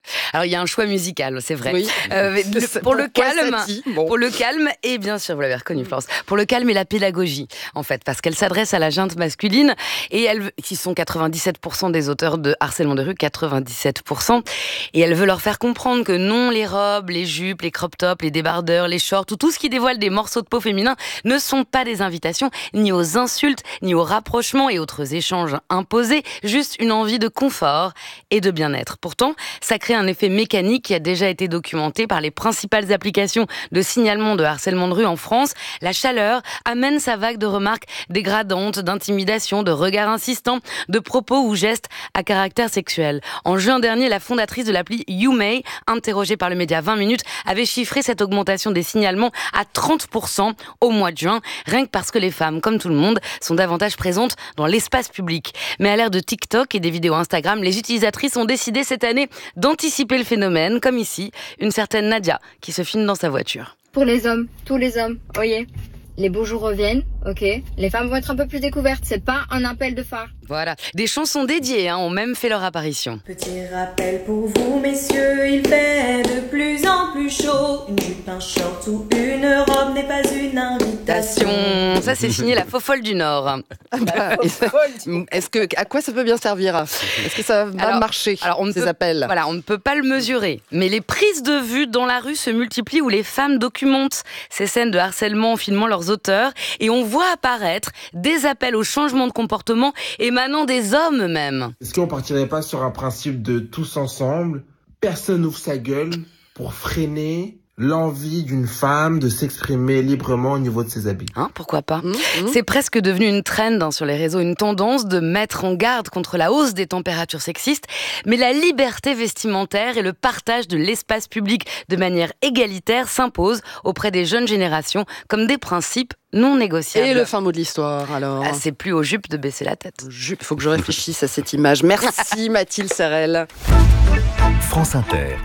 Alors il y a un choix musical, c'est vrai. Oui. Euh, le, pour le calme, bon. pour le calme et bien sûr, vous l'avez reconnu, Florence. Pour le calme et la pédagogie, en fait, parce qu'elle s'adresse à la junte masculine et elle, qui sont quatre-vingt-dix-sept pour cent des auteurs de harcèlement de rue, quatre-vingt-dix-sept pour cent, et elle veut leur faire comprendre que non, les robes, les jupes, les crop tops, les débardeurs, les shorts ou tout ce qui dévoile des morceaux de peau féminins ne sont pas des invitations ni aux insultes, ni aux rapprochements et autres échanges imposés, juste une envie de confort et de bien-être. Pourtant, ça crée un effet mécanique qui a déjà été documenté par les principales applications de signalement de harcèlement de rue en France. La chaleur amène sa vague de remarques dégradantes, d'intimidation, de regards insistants, de propos ou gestes à caractère sexuel. En juin dernier, la fondatrice de l'appli YouMay, interrogée par le média vingt minutes, avait chiffré cette augmentation des signalements à trente pour cent au mois de juin, rien que parce que les femmes, comme tout le monde, sont davantage présentes dans l'espace public. Mais à l'ère de TikTok et des vidéos Instagram, les utilisatrices ont décidé cette année d'anticiper le phénomène, comme ici, une certaine Nadia qui se filme dans sa voiture. Pour les hommes, tous les hommes, voyez. Les beaux jours reviennent, ok. Les femmes vont être un peu plus découvertes, c'est pas un appel de phare. Voilà, des chansons dédiées hein, ont même fait leur apparition. Petit rappel pour vous messieurs, il fait de plus en plus chaud. Une jupe, un short ou une robe n'est pas une invitation. Ça c'est signé la Fofolle du Nord. Ah bah, est-ce que, à quoi ça peut bien servir? Est-ce que ça va alors, marcher, alors on ces peut, appels? Voilà, on ne peut pas le mesurer. Mais les prises de vue dans la rue se multiplient où les femmes documentent ces scènes de harcèlement en filmant leurs auteurs. Et on voit apparaître des appels au changement de comportement émanant des hommes même. Est-ce qu'on partirait pas sur un principe de tous ensemble, personne n'ouvre sa gueule pour freiner l'envie d'une femme de s'exprimer librement au niveau de ses habits? Hein, pourquoi pas mmh, mmh. C'est presque devenu une trend hein, sur les réseaux, une tendance de mettre en garde contre la hausse des températures sexistes. Mais la liberté vestimentaire et le partage de l'espace public de manière égalitaire s'imposent auprès des jeunes générations comme des principes non négociables. Et le fin mot de l'histoire, alors ah, c'est plus aux jupes de baisser la tête. Il faut que je réfléchisse à cette image. Merci Mathilde Serrel. France Inter.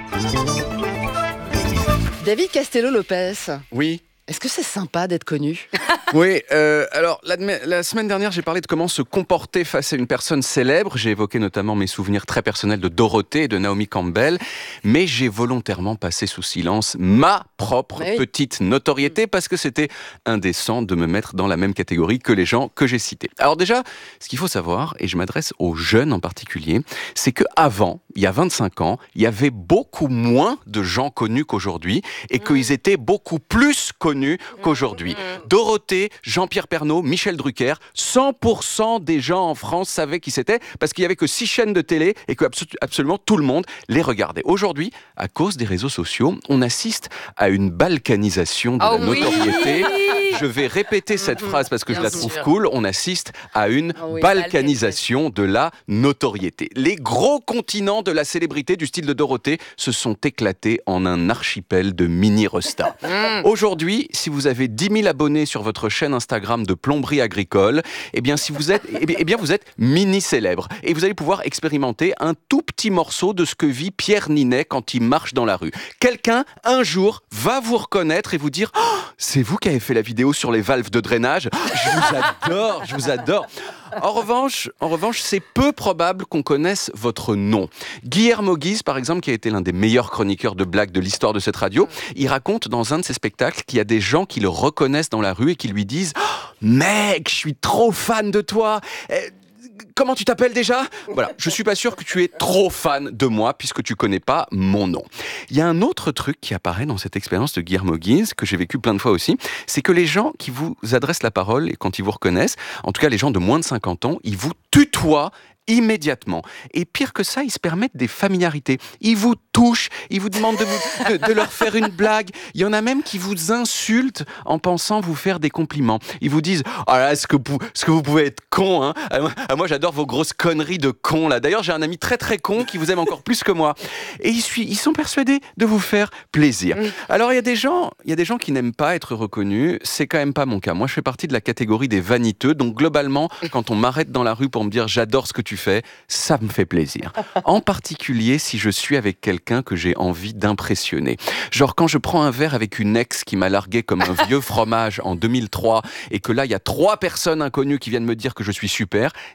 David Castello-Lopez. Oui. Est-ce que c'est sympa d'être connu? Oui, euh, alors la, la semaine dernière, j'ai parlé de comment se comporter face à une personne célèbre. J'ai évoqué notamment mes souvenirs très personnels de Dorothée et de Naomi Campbell, mais j'ai volontairement passé sous silence ma propre oui. petite notoriété parce que c'était indécent de me mettre dans la même catégorie que les gens que j'ai cités. Alors déjà, ce qu'il faut savoir, et je m'adresse aux jeunes en particulier, c'est qu'avant, il y a vingt-cinq ans, il y avait beaucoup moins de gens connus qu'aujourd'hui et mmh. qu'ils étaient beaucoup plus connus qu'aujourd'hui. Mmh. Dorothée, Jean-Pierre Pernaut, Michel Drucker, cent pour cent des gens en France savaient qui c'était parce qu'il n'y avait que six chaînes de télé et que absolu- absolument tout le monde les regardait. Aujourd'hui, à cause des réseaux sociaux, on assiste à une balkanisation de oh la oui notoriété. Je vais répéter cette phrase parce que Bien je la trouve sûr. cool. On assiste à une oh oui, balkanisation de la notoriété. Les gros continents de la célébrité du style de Dorothée se sont éclatés en un archipel de mini-restas. Mm. Aujourd'hui, si vous avez dix mille abonnés sur votre chaîne Instagram de plomberie agricole, eh bien, si vous êtes, eh bien, vous êtes mini-célèbre. Et vous allez pouvoir expérimenter un tout petit morceau de ce que vit Pierre Ninet quand il marche dans la rue. Quelqu'un, un jour, va vous reconnaître et vous dire oh, « C'est vous qui avez fait la vidéo sur les valves de drainage. Je vous adore, je vous adore. » En revanche, en revanche, c'est peu probable qu'on connaisse votre nom. Guillermo Guise, par exemple, qui a été l'un des meilleurs chroniqueurs de blagues de l'histoire de cette radio, il raconte dans un de ses spectacles qu'il y a des gens qui le reconnaissent dans la rue et qui lui disent oh, « Mec, je suis trop fan de toi !» Comment tu t'appelles déjà ? Voilà, je suis pas sûr que tu es trop fan de moi puisque tu connais pas mon nom. Il y a un autre truc qui apparaît dans cette expérience de Guillermo Guise que j'ai vécu plein de fois aussi, c'est que les gens qui vous adressent la parole et quand ils vous reconnaissent, en tout cas les gens de moins de cinquante ans, ils vous tutoient immédiatement. Et pire que ça, ils se permettent des familiarités. Ils vous touchent, ils vous demandent de, vous, de, de leur faire une blague. Il y en a même qui vous insultent en pensant vous faire des compliments. Ils vous disent « Ah là, est-ce que, est-ce que vous pouvez être con hein ah, moi, j'adore vos grosses conneries de con. Là. D'ailleurs, j'ai un ami très très con qui vous aime encore plus que moi. » Et ils, ils sont persuadés de vous faire plaisir. Alors, il y a des gens, il y a des gens qui n'aiment pas être reconnus. C'est quand même pas mon cas. Moi, je fais partie de la catégorie des vaniteux. Donc, globalement, quand on m'arrête dans la rue pour me dire « J'adore ce que tu fais, ça me fait plaisir. » En particulier si je suis avec quelqu'un que j'ai envie d'impressionner. Genre quand je prends un verre avec une ex qui m'a largué comme un vieux fromage en deux mille trois et que là il y a trois personnes inconnues qui viennent me dire que je suis super, c'est assez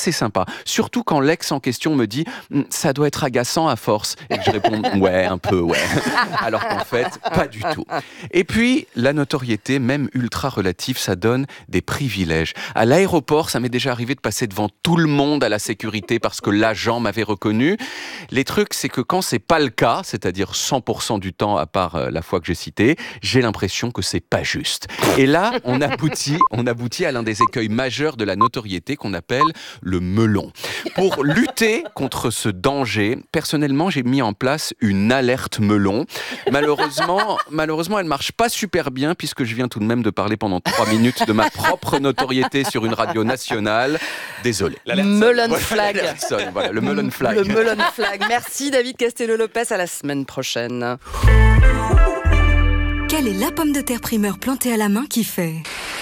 assez sympa. Surtout quand l'ex en question me dit « ça doit être agaçant à force ». Et que je réponds « ouais, un peu, ouais ». Alors qu'en fait, pas du tout. Et puis, la notoriété, même ultra relative, ça donne des privilèges. À l'aéroport, ça m'est déjà arrivé de passer devant tout le monde à la sécurité parce que l'agent m'avait reconnu. Les trucs, c'est que quand c'est pas le cas, c'est-à-dire cent pour cent du temps, à part euh, la fois que j'ai cité, j'ai l'impression que c'est pas juste. Et là, on aboutit, on aboutit à l'un des écueils majeurs de la notoriété qu'on appelle le melon. Pour lutter contre ce danger, personnellement, j'ai mis en place une alerte melon. Malheureusement, malheureusement, elle marche pas super bien puisque je viens tout de même de parler pendant trois minutes de ma propre notoriété sur une radio nationale. Désolé. Melon flag. Voilà, voilà, le melon flag. Le melon flag. Merci David Castello-Lopez, à la semaine prochaine. Quelle est la pomme de terre primeur plantée à la main qui fait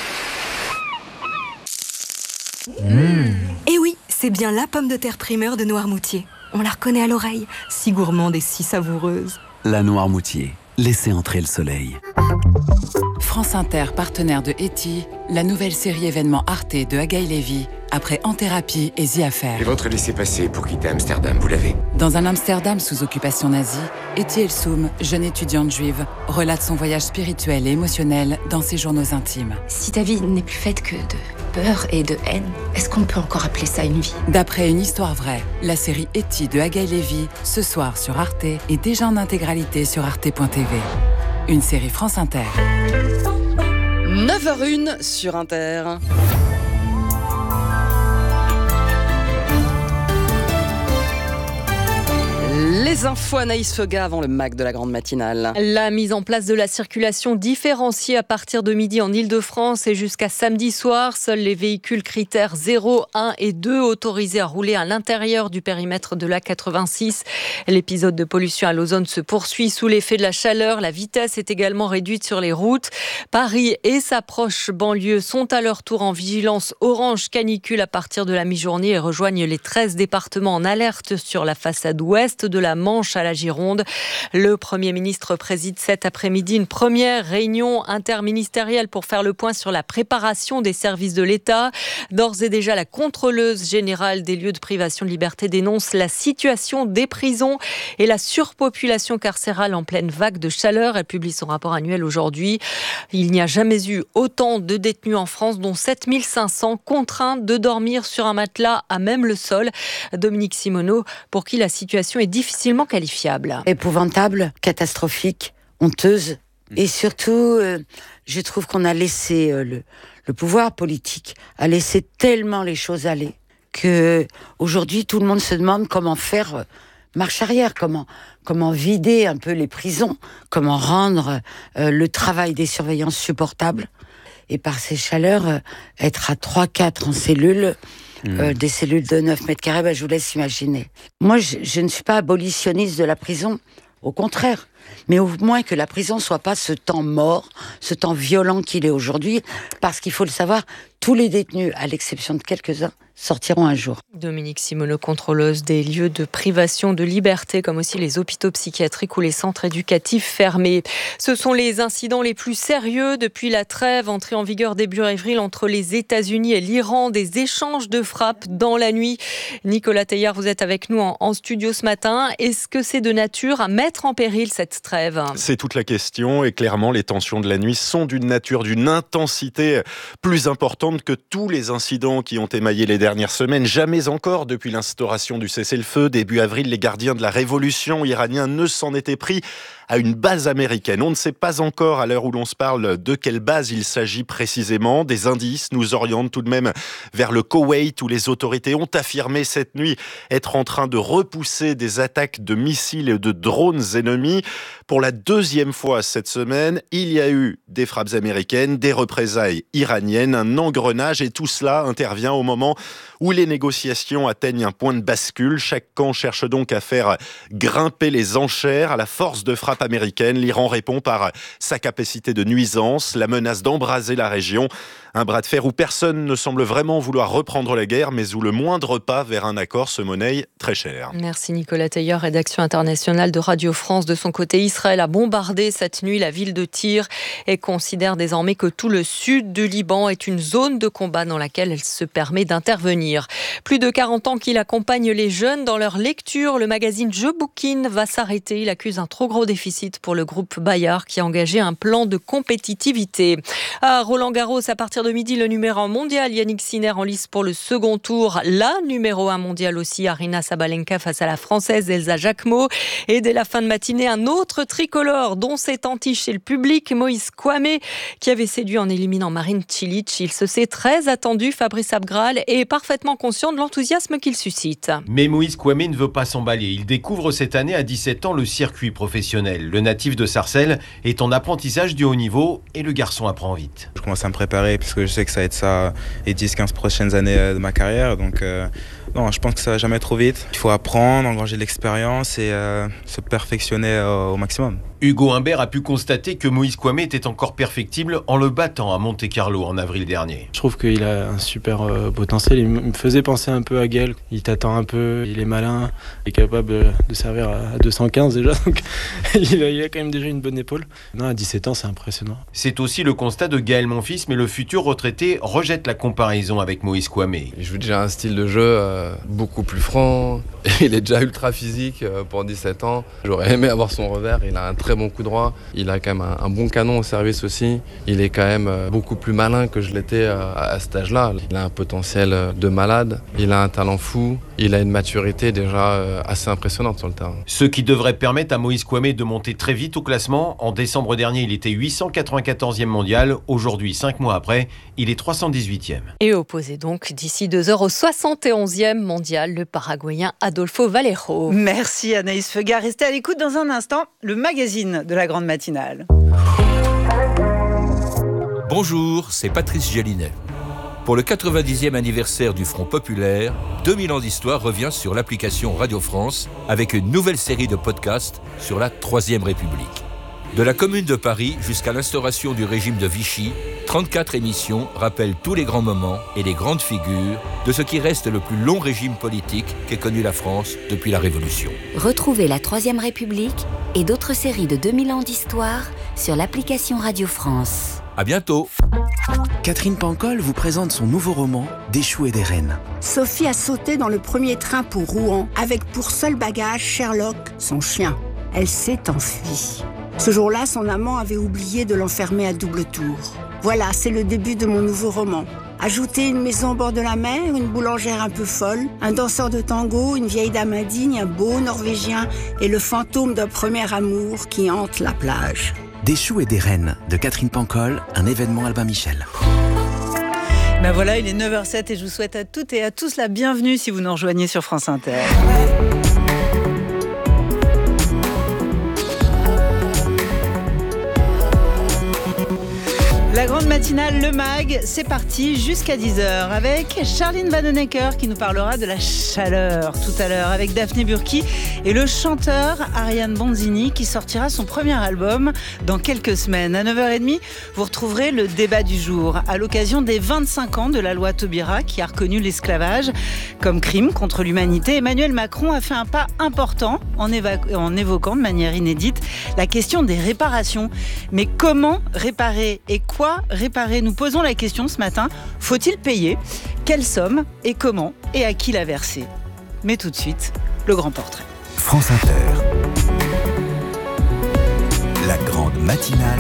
mmh. Eh oui, c'est bien la pomme de terre primeur de Noirmoutier. On la reconnaît à l'oreille, si gourmande et si savoureuse. La Noirmoutier, laissez entrer le soleil. France Inter, partenaire de Eti, la nouvelle série événement Arte de Agaï Lévy, après En Thérapie et The Affair. Et votre laissez-passer pour quitter Amsterdam, vous l'avez? Dans un Amsterdam sous occupation nazie, Eti Elsoum, jeune étudiante juive, relate son voyage spirituel et émotionnel dans ses journaux intimes. Si ta vie n'est plus faite que de peur et de haine, est-ce qu'on peut encore appeler ça une vie? D'après une histoire vraie, la série Eti de Agaï Lévy, ce soir sur Arte et déjà en intégralité sur arte point t v. Une série France Inter. neuf heures zéro un sur Inter. Les infos, Anaïs Feuga avant le M A C de la grande matinale. La mise en place de la circulation différenciée à partir de midi en Ile-de-France et jusqu'à samedi soir. Seuls les véhicules critères zéro, un et deux autorisés à rouler à l'intérieur du périmètre de l'A quatre-vingt-six. L'épisode de pollution à l'ozone se poursuit sous l'effet de la chaleur. La vitesse est également réduite sur les routes. Paris et sa proche banlieue sont à leur tour en vigilance orange canicule à partir de la mi-journée et rejoignent les treize départements en alerte sur la façade ouest de la Manche à la Gironde. Le Premier ministre préside cet après-midi une première réunion interministérielle pour faire le point sur la préparation des services de l'État. D'ores et déjà, la contrôleuse générale des lieux de privation de liberté dénonce la situation des prisons et la surpopulation carcérale en pleine vague de chaleur. Elle publie son rapport annuel aujourd'hui. Il n'y a jamais eu autant de détenus en France, dont sept mille cinq cents contraints de dormir sur un matelas à même le sol. Dominique Simoneau, pour qui la situation est difficilement qualifiable. Épouvantable, catastrophique, honteuse. Et surtout, euh, je trouve qu'on a laissé, euh, le, le pouvoir politique a laissé tellement les choses aller que aujourd'hui tout le monde se demande comment faire euh, marche arrière, comment, comment vider un peu les prisons, comment rendre euh, le travail des surveillants supportable. Et par ces chaleurs, euh, être à trois quatre en cellule, Mmh. Euh, des cellules de neuf mètres carrés, ben, je vous laisse imaginer. Moi, je, je ne suis pas abolitionniste de la prison, au contraire. Mais au moins que la prison soit pas ce temps mort, ce temps violent qu'il est aujourd'hui, parce qu'il faut le savoir, tous les détenus, à l'exception de quelques-uns, sortiront un jour. Dominique Simoneau, contrôleuse des lieux de privation de liberté, comme aussi les hôpitaux psychiatriques ou les centres éducatifs fermés. Ce sont les incidents les plus sérieux depuis la trêve entrée en vigueur début avril entre les États-Unis et l'Iran. Des échanges de frappes dans la nuit. Nicolas Teilhard, vous êtes avec nous en, en studio ce matin. Est-ce que c'est de nature à mettre en péril cette trêve? C'est toute la question et clairement les tensions de la nuit sont d'une nature, d'une intensité plus importante que tous les incidents qui ont émaillé les dernières semaines. Jamais encore depuis l'instauration du cessez-le-feu début avril, les gardiens de la révolution iranienne ne s'en étaient pris à une base américaine. On ne sait pas encore à l'heure où l'on se parle de quelle base il s'agit précisément. Des indices nous orientent tout de même vers le Koweït où les autorités ont affirmé cette nuit être en train de repousser des attaques de missiles et de drones ennemis. Pour la deuxième fois cette semaine, il y a eu des frappes américaines, des représailles iraniennes, un engrenage et tout cela intervient au moment où les négociations atteignent un point de bascule. Chaque camp cherche donc à faire grimper les enchères à la force de frappe américaine. L'Iran répond par sa capacité de nuisance, la menace d'embraser la région. Un bras de fer où personne ne semble vraiment vouloir reprendre la guerre, mais où le moindre pas vers un accord se monnaie très cher. Merci Nicolas Tailleur, rédaction internationale de Radio France. De son côté, Israël a bombardé cette nuit la ville de Tyr et considère désormais que tout le sud du Liban est une zone de combat dans laquelle elle se permet d'intervenir. Plus de quarante ans qu'il accompagne les jeunes dans leur lecture, le magazine Je Bouquine va s'arrêter. Il accuse un trop gros déficit pour le groupe Bayard qui a engagé un plan de compétitivité. À Roland-Garros, à partir de midi, le numéro un mondial, Yannick Sinner en lice pour le second tour. La numéro un mondial aussi, Aryna Sabalenka face à la Française Elsa Jacquemot. Et dès la fin de matinée, un autre tricolore dont s'est entiché le public, Moïse Kouamé, qui avait séduit en éliminant Marin Cilic. Il se sait très attendu, Fabrice Abgral, et parfaitement conscient de l'enthousiasme qu'il suscite. Mais Moïse Kouamé ne veut pas s'emballer. Il découvre cette année à dix-sept ans le circuit professionnel. Le natif de Sarcelles est en apprentissage du haut niveau et le garçon apprend vite. Je commence à me préparer parce que je sais que ça va être ça les dix quinze prochaines années de ma carrière. Donc euh, non, je pense que ça va jamais trop vite. Il faut apprendre, engranger de l'expérience et euh, se perfectionner euh, au maximum. Hugo Humbert a pu constater que Moïse Kouamé était encore perfectible en le battant à Monte-Carlo en avril dernier. Je trouve qu'il a un super euh, potentiel. Il me faisait penser un peu à Gaël. Il t'attend un peu, il est malin, il est capable de servir à deux cent quinze déjà. Donc il, a, il a quand même déjà une bonne épaule. Non, à dix-sept ans, c'est impressionnant. C'est aussi le constat de Gaël Monfils, mais le futur retraité rejette la comparaison avec Moïse Kouamé. Il joue déjà un style de jeu euh, beaucoup plus franc. Il est déjà ultra physique euh, pour dix-sept ans. J'aurais aimé avoir son revers. Il a un très bon coup droit. Il a quand même un, un bon canon au service aussi. Il est quand même euh, beaucoup plus malin que je l'étais euh, à, à cet âge-là. Il a un potentiel euh, de malade. Il a un talent fou. Il a une maturité déjà euh, assez impressionnante sur le terrain. Ce qui devrait permettre à Moïse Kouamé de monter très vite au classement. En décembre dernier, il était huit cent quatre-vingt-quatorzième mondial. Aujourd'hui, cinq mois après, il est trois cent dix-huitième. Et opposé donc d'ici deux heures au soixante et onzième mondial, le Paraguayen Adolfo Valero. Merci Anaïs Feuga. Restez à l'écoute dans un instant, le magazine de la grande matinale. Bonjour, c'est Patrice Gélinet. Pour le quatre-vingt-dixième anniversaire du Front Populaire, deux mille ans d'histoire revient sur l'application Radio France avec une nouvelle série de podcasts sur la Troisième République. De la Commune de Paris jusqu'à l'instauration du régime de Vichy, trente-quatre émissions rappellent tous les grands moments et les grandes figures de ce qui reste le plus long régime politique qu'ait connu la France depuis la Révolution. Retrouvez la Troisième République et d'autres séries de deux mille ans d'histoire sur l'application Radio France. À bientôt. Catherine Pancol vous présente son nouveau roman « Des choux et des reines ». Sophie a sauté dans le premier train pour Rouen avec pour seul bagage Sherlock, son chien. Elle s'est enfuie. Ce jour-là, son amant avait oublié de l'enfermer à double tour. Voilà, c'est le début de mon nouveau roman. Ajoutez une maison au bord de la mer, une boulangère un peu folle, un danseur de tango, une vieille dame indigne, un beau Norvégien et le fantôme d'un premier amour qui hante la plage. Des choux et des reines de Catherine Pancol, un événement Albin Michel. Ben voilà, il est neuf heures zéro sept et je vous souhaite à toutes et à tous la bienvenue si vous nous rejoignez sur France Inter. La grande matinale, le mag, c'est parti jusqu'à dix heures avec Charline Vanhoenacker qui nous parlera de la chaleur tout à l'heure avec Daphné Burki et le chanteur Ariane Bonzini qui sortira son premier album dans quelques semaines. À neuf heures trente, vous retrouverez le débat du jour à l'occasion des vingt-cinq ans de la loi Taubira qui a reconnu l'esclavage comme crime contre l'humanité. Emmanuel Macron a fait un pas important en, éva- en évoquant de manière inédite la question des réparations. Mais comment réparer et quoi réparer? Nous posons la question ce matin. Faut-il payer? Quelle somme? Et comment? Et à qui la verser? Mais tout de suite, le grand portrait. France Inter. La grande matinale.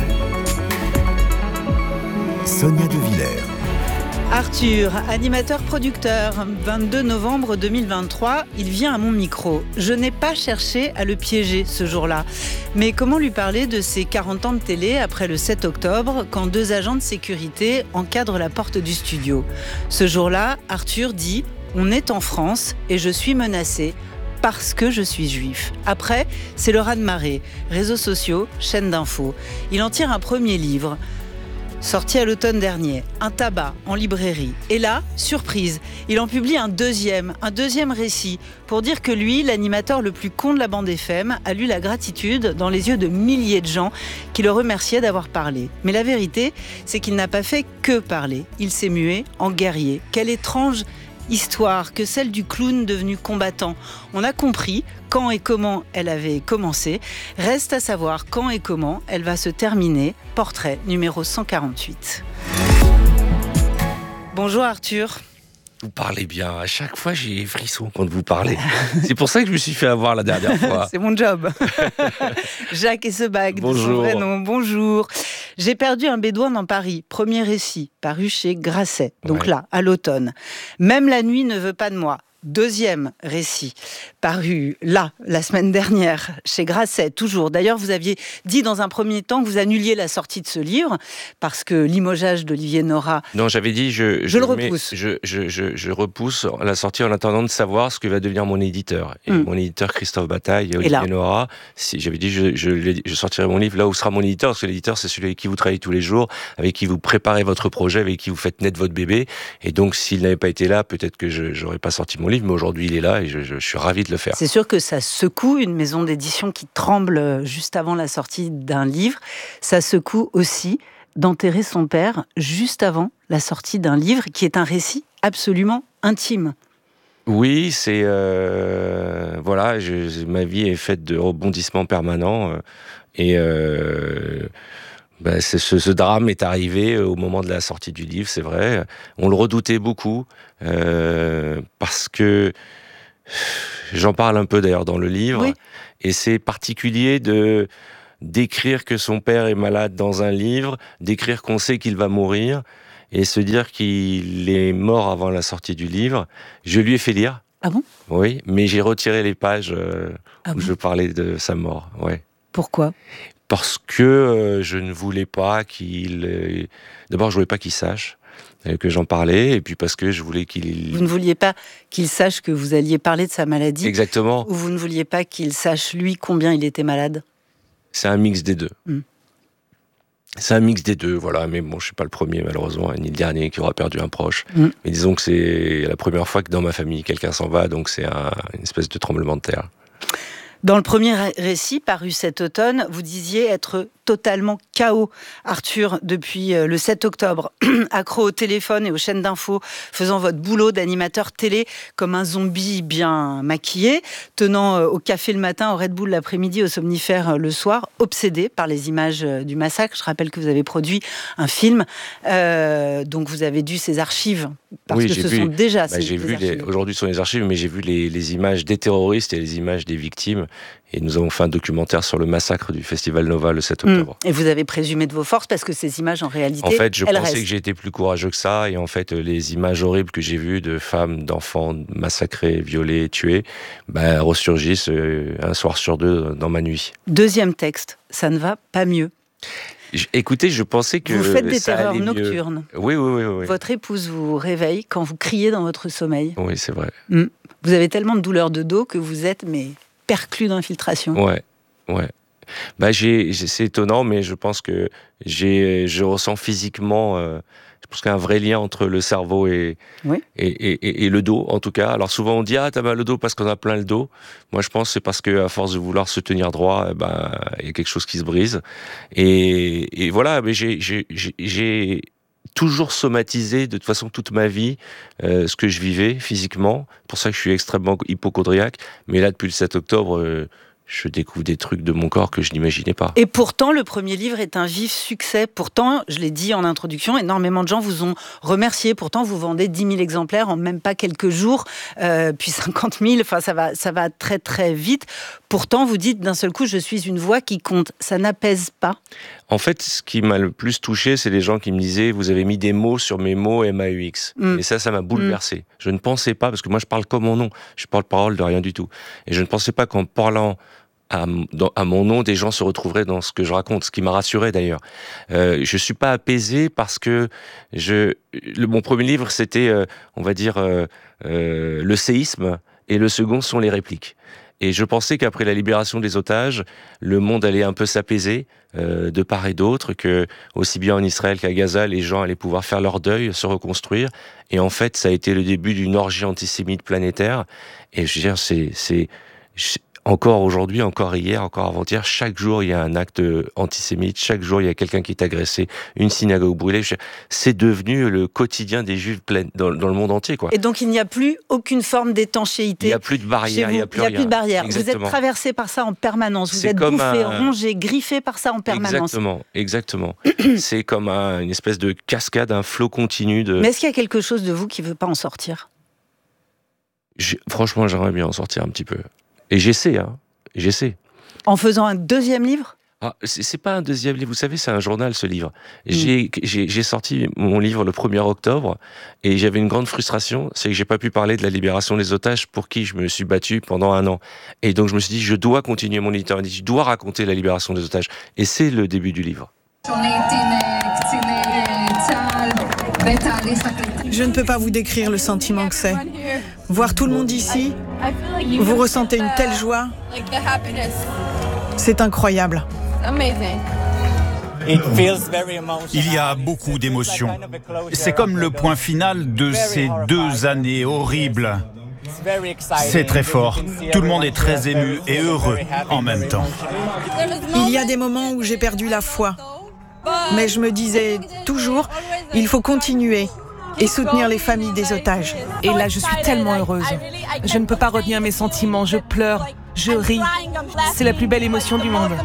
Sonia De Villers. Arthur, animateur-producteur, vingt-deux novembre deux mille vingt-trois, il vient à mon micro. Je n'ai pas cherché à le piéger ce jour-là. Mais comment lui parler de ses quarante ans de télé après le sept octobre, quand deux agents de sécurité encadrent la porte du studio? Ce jour-là, Arthur dit « On est en France et je suis menacé parce que je suis juif ». Après, c'est le raz-de-marée, réseaux sociaux, chaînes d'infos. Il en tire un premier livre. sorti à l'automne dernier, Un tabac en librairie. Et là, surprise, il en publie un deuxième, un deuxième récit, pour dire que lui, l'animateur le plus con de la bande F M, a lu la gratitude dans les yeux de milliers de gens qui le remerciaient d'avoir parlé. Mais la vérité, c'est qu'il n'a pas fait que parler. Il s'est mué en guerrier. Quelle étrange histoire que celle du clown devenu combattant. On a compris quand et comment elle avait commencé. Reste à savoir quand et comment elle va se terminer. Portrait numéro cent quarante-huit. Bonjour Arthur. Vous parlez bien. À chaque fois, j'ai des frissons quand vous parlez. C'est pour ça que je me suis fait avoir la dernière fois. C'est mon job. Jacques Essebag, de son vrai nom. Bonjour. J'ai perdu un bédouin dans Paris. Premier récit, paru chez Grasset. Donc ouais. Là, à l'automne. Même la nuit ne veut pas de moi. Deuxième récit, paru là, la semaine dernière, chez Grasset, toujours. D'ailleurs, vous aviez dit dans un premier temps que vous annuliez la sortie de ce livre, parce que limogeage d'Olivier Nora... Non, j'avais dit, je, je, je le repousse. Mets, je, je, je, je repousse la sortie en attendant de savoir ce que va devenir mon éditeur. Et mm. mon éditeur, Christophe Bataille et Olivier et Nora, si, j'avais dit, je, je, je sortirai mon livre là où sera mon éditeur, parce que l'éditeur, c'est celui avec qui vous travaillez tous les jours, avec qui vous préparez votre projet, avec qui vous faites naître votre bébé. Et donc, s'il n'avait pas été là, peut-être que je n'aurais pas sorti mon livre, mais aujourd'hui il est là et je, je, je suis ravi de le faire. C'est sûr que ça secoue une maison d'édition qui tremble juste avant la sortie d'un livre. Ça secoue aussi d'enterrer son père juste avant la sortie d'un livre qui est un récit absolument intime. Oui, c'est... Euh, voilà, je, ma vie est faite de rebondissements permanents euh, et... Euh, Ben, c'est ce, ce drame est arrivé au moment de la sortie du livre, c'est vrai. On le redoutait beaucoup, euh, parce que j'en parle un peu d'ailleurs dans le livre, oui. Et c'est particulier de d'écrire que son père est malade dans un livre, d'écrire qu'on sait qu'il va mourir, et se dire qu'il est mort avant la sortie du livre. Je lui ai fait lire. Ah bon ? Oui, mais j'ai retiré les pages euh, ah où bon je parlais de sa mort. Ouais. Pourquoi ? Parce que euh, je ne voulais pas qu'il... Euh, d'abord, je voulais pas qu'il sache euh, que j'en parlais, et puis parce que je voulais qu'il... Vous ne vouliez pas qu'il sache que vous alliez parler de sa maladie ? Exactement. Ou vous ne vouliez pas qu'il sache, lui, combien il était malade ? C'est un mix des deux. Mm. C'est un mix des deux, voilà. Mais bon, je suis pas le premier, malheureusement, ni le dernier qui aura perdu un proche. Mm. Mais disons que c'est la première fois que dans ma famille, quelqu'un s'en va, donc c'est un, une espèce de tremblement de terre. Dans le premier récit, paru cet automne, vous disiez être totalement K O, Arthur, depuis le sept octobre, accro au téléphone et aux chaînes d'infos, faisant votre boulot d'animateur télé comme un zombie bien maquillé, tenant au café le matin, au Red Bull l'après-midi, au somnifère le soir, obsédé par les images du massacre. Je rappelle que vous avez produit un film, euh, donc vous avez dû ces archives, parce oui, que j'ai ce vu, sont déjà bah, ces j'ai vu archives. Les, aujourd'hui, ce sont les archives, mais j'ai vu les, les images des terroristes et les images des victimes. Et nous avons fait un documentaire sur le massacre du Festival Nova le sept octobre. Mmh. Et vous avez présumé de vos forces parce que ces images, en réalité, en fait, je elles pensais restent. que j'étais plus courageux que ça. Et en fait, les images horribles que j'ai vues de femmes, d'enfants massacrés, violés, tués, bah, ressurgissent un soir sur deux dans ma nuit. Deuxième texte, ça ne va pas mieux. Écoutez, je pensais que vous faites des ça terreurs allait nocturnes. Mieux. Oui, oui, oui, oui. Votre épouse vous réveille quand vous criez dans votre sommeil. Oui, c'est vrai. Mmh. Vous avez tellement de douleurs de dos que vous êtes mais perclus d'infiltration. Ouais, ouais. Bah, j'ai, c'est étonnant, mais je pense que j'ai, je ressens physiquement, euh, je pense qu'il y a un vrai lien entre le cerveau et, oui. et, et, et le dos, en tout cas. Alors souvent on dit ah t'as mal au dos parce qu'on a plein le dos. Moi je pense que c'est parce que à force de vouloir se tenir droit, eh ben il y a quelque chose qui se brise. Et, et voilà, mais j'ai, j'ai, j'ai, j'ai toujours somatisé de toute façon toute ma vie euh, ce que je vivais physiquement. C'est pour ça que je suis extrêmement hypochondriaque. Mais là depuis le sept octobre. Euh, je découvre des trucs de mon corps que je n'imaginais pas. Et pourtant, le premier livre est un vif succès. Pourtant, je l'ai dit en introduction, énormément de gens vous ont remercié. Pourtant, vous vendez dix mille exemplaires en même pas quelques jours, euh, puis cinquante mille. Enfin, ça va, ça va très, très vite. Pourtant, vous dites d'un seul coup, je suis une voix qui compte. Ça n'apaise pas. En fait, ce qui m'a le plus touché, c'est les gens qui me disaient, vous avez mis des mots sur mes mots M A U X. Mm. Et ça, ça m'a bouleversé. Mm. Je ne pensais pas, parce que moi, je parle comme mon nom. Je parle parole de rien du tout. Et je ne pensais pas qu'en parlant À, dans, à mon nom, des gens se retrouveraient dans ce que je raconte, ce qui m'a rassuré d'ailleurs. Euh, je suis pas apaisé parce que je, le, mon premier livre, c'était, euh, on va dire, euh, euh, le séisme, et le second sont les répliques. Et je pensais qu'après la libération des otages, le monde allait un peu s'apaiser euh, de part et d'autre, que aussi bien en Israël qu'à Gaza, les gens allaient pouvoir faire leur deuil, se reconstruire. Et en fait, ça a été le début d'une orgie antisémite planétaire. Et je veux dire, c'est, c'est, encore aujourd'hui, encore hier, encore avant-hier, chaque jour il y a un acte antisémite, chaque jour il y a quelqu'un qui est agressé, une synagogue brûlée. C'est devenu le quotidien des Juifs dans, dans le monde entier, quoi. Et donc il n'y a plus aucune forme d'étanchéité. Il n'y a plus de barrière, il n'y a plus il y a rien. plus de barrière. Exactement. Vous êtes traversé par ça en permanence. Vous C'est êtes comme bouffé, un... rongé, griffé par ça en permanence. Exactement, exactement. C'est comme un, une espèce de cascade, un flot continu de. Mais est-ce qu'il y a quelque chose de vous qui ne veut pas en sortir ? J'ai... Franchement, j'aimerais bien en sortir un petit peu. Et j'essaie, hein. J'essaie. En faisant un deuxième livre ? Ah, c'est, c'est pas un deuxième livre, vous savez, c'est un journal, ce livre. J'ai, mmh. j'ai, j'ai sorti mon livre le premier octobre, et j'avais une grande frustration, c'est que j'ai pas pu parler de la libération des otages pour qui je me suis battu pendant un an. Et donc je me suis dit, je dois continuer mon éditorial, je dois raconter la libération des otages. Et c'est le début du livre. Je ne peux pas vous décrire le sentiment que c'est. Voir tout le monde ici, vous ressentez une telle joie. C'est incroyable. Il y a beaucoup d'émotions. C'est comme le point final de ces deux années horribles. C'est très fort. Tout le monde est très ému et heureux en même temps. Il y a des moments où j'ai perdu la foi. Mais je me disais toujours, il faut continuer et soutenir les familles des otages. Et là, je suis tellement heureuse. Je ne peux pas retenir mes sentiments. Je pleure, je ris. C'est la plus belle émotion du monde.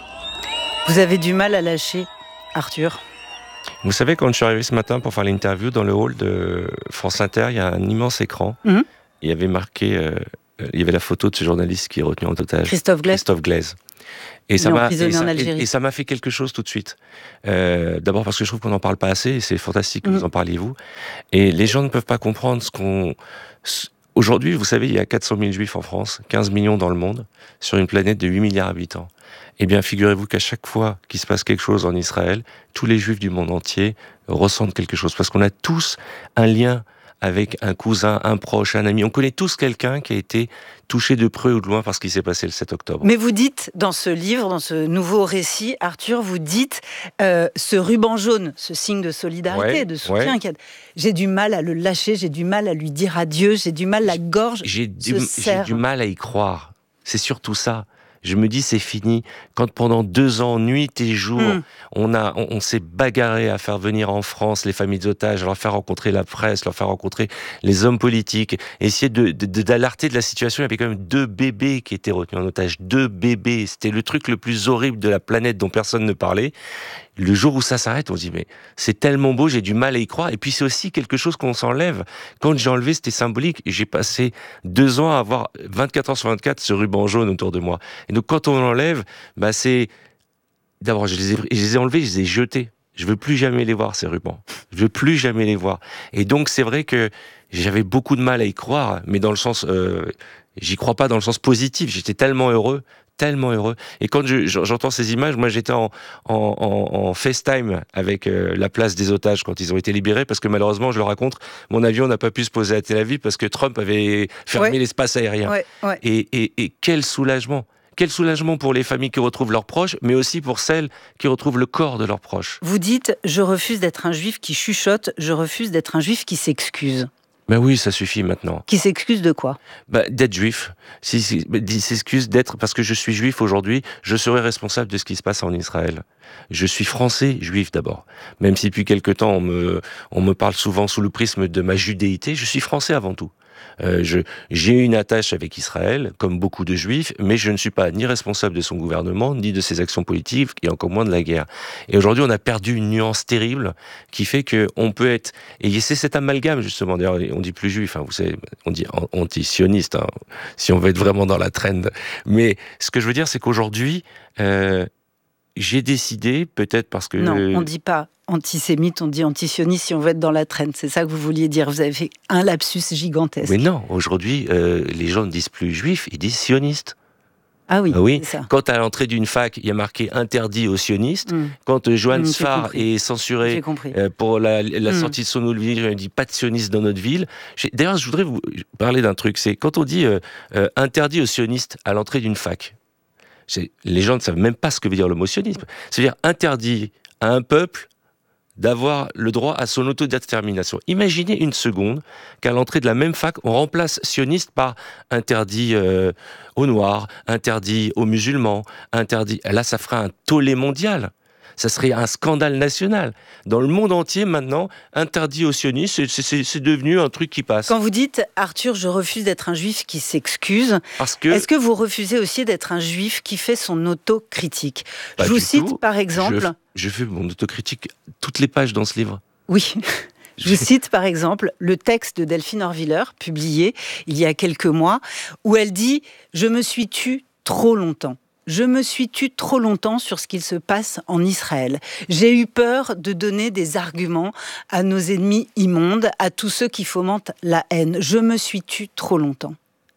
Vous avez du mal à lâcher, Arthur ? Vous savez, quand je suis arrivé ce matin pour faire l'interview dans le hall de France Inter, il y a un immense écran. Mmh. Il y avait marqué, euh, il y avait la photo de ce journaliste qui est retenu en otage. Christophe Glaise. Christophe Glaise. Et ça, m'a, et, ça, et, et ça m'a fait quelque chose tout de suite. Euh, d'abord parce que je trouve qu'on n'en parle pas assez, et c'est fantastique que mmh. vous en parliez, vous. Et les gens ne peuvent pas comprendre ce qu'on... Aujourd'hui, vous savez, il y a quatre cent mille juifs en France, quinze millions dans le monde, sur une planète de huit milliards d'habitants. Eh bien, figurez-vous qu'à chaque fois qu'il se passe quelque chose en Israël, tous les juifs du monde entier ressentent quelque chose. Parce qu'on a tous un lien avec un cousin, un proche, un ami. On connaît tous quelqu'un qui a été touché de près ou de loin par ce qui s'est passé le sept octobre. Mais vous dites, dans ce livre, dans ce nouveau récit, Arthur, vous dites, euh, ce ruban jaune, ce signe de solidarité, ouais, de soutien, ouais. j'ai du mal à le lâcher, j'ai du mal à lui dire adieu, j'ai du mal, la gorge j'ai se du, serre. J'ai du mal à y croire. C'est surtout ça. Je me dis, c'est fini. Quand pendant deux ans, nuit et jour, mmh. on, a, on, on s'est bagarré à faire venir en France les familles d'otages, à leur faire rencontrer la presse, leur faire rencontrer les hommes politiques, essayer de, de, de, d'alerter de la situation. Il y avait quand même deux bébés qui étaient retenus en otage. Deux bébés. C'était le truc le plus horrible de la planète dont personne ne parlait. Le jour où ça s'arrête, on se dit, mais c'est tellement beau, j'ai du mal à y croire. Et puis c'est aussi quelque chose qu'on s'enlève. Quand j'ai enlevé, c'était symbolique. J'ai passé deux ans à avoir vingt-quatre heures sur vingt-quatre ce ruban jaune autour de moi. Et donc quand on l'enlève, bah c'est... D'abord, je les ai, je les ai enlevés, je les ai jetés. Je veux plus jamais les voir, ces rubans. Je veux plus jamais les voir. Et donc c'est vrai que j'avais beaucoup de mal à y croire, mais dans le sens... Euh, j'y crois pas dans le sens positif. J'étais tellement heureux. tellement heureux. Et quand je, j'entends ces images, moi j'étais en, en, en, en FaceTime avec euh, la place des otages quand ils ont été libérés, parce que malheureusement, je le raconte, mon avion n'a pas pu se poser à Tel Aviv parce que Trump avait fermé ouais. l'espace aérien. Ouais, ouais. Et, et, et quel soulagement! Quel soulagement pour les familles qui retrouvent leurs proches, mais aussi pour celles qui retrouvent le corps de leurs proches. Vous dites, je refuse d'être un juif qui chuchote, je refuse d'être un juif qui s'excuse. Ben oui, ça suffit maintenant. Qui s'excuse de quoi ? Ben, d'être juif. Si, si, il s'excuse d'être, parce que je suis juif aujourd'hui, je serai responsable de ce qui se passe en Israël. Je suis français, juif d'abord. Même si depuis quelque temps, on me, on me parle souvent sous le prisme de ma judéité, je suis français avant tout. Euh, je, j'ai une attache avec Israël, comme beaucoup de juifs, mais je ne suis pas ni responsable de son gouvernement, ni de ses actions politiques, et encore moins de la guerre. Et aujourd'hui, on a perdu une nuance terrible qui fait qu'on peut être... Et c'est cet amalgame, justement, d'ailleurs, on dit plus juif, hein, vous savez, on dit anti-sioniste, hein, si on veut être vraiment dans la trend. Mais ce que je veux dire, c'est qu'aujourd'hui, euh, j'ai décidé, peut-être parce que... Non, on ne dit pas antisémite, on dit antisioniste si on veut être dans la traîne. C'est ça que vous vouliez dire. Vous avez fait un lapsus gigantesque. Mais non, aujourd'hui, euh, les gens ne disent plus juifs, ils disent sionistes. Ah oui, ah oui. c'est ça. Quand à l'entrée d'une fac, il y a marqué interdit aux sionistes, mmh. quand euh, Johann mmh, Sfar est censuré euh, pour la, la mmh. sortie de son nouveau livre, il dit pas de sionistes dans notre ville. J'ai, d'ailleurs, je voudrais vous parler d'un truc, c'est quand on dit euh, euh, interdit aux sionistes à l'entrée d'une fac, c'est, les gens ne savent même pas ce que veut dire le mot sionisme. C'est-à-dire interdit à un peuple d'avoir le droit à son autodétermination. Imaginez une seconde qu'à l'entrée de la même fac, on remplace sioniste par interdit euh, aux Noirs, interdit aux musulmans, interdit... Là, ça ferait un tollé mondial. Ça serait un scandale national. Dans le monde entier, maintenant, interdit aux sionistes, c'est, c'est, c'est devenu un truc qui passe. Quand vous dites, Arthur, je refuse d'être un juif qui s'excuse, Parce que... est-ce que vous refusez aussi d'être un juif qui fait son autocritique ? Pas Je vous du cite tout. par exemple... Je, je fais mon autocritique toutes les pages dans ce livre. Oui. Je vous cite par exemple le texte de Delphine Orwiller, publié il y a quelques mois, où elle dit « Je me suis tue trop longtemps. Je me suis tue trop longtemps sur ce qu'il se passe en Israël. J'ai eu peur de donner des arguments à nos ennemis immondes, à tous ceux qui fomentent la haine. Je me suis tue trop longtemps. »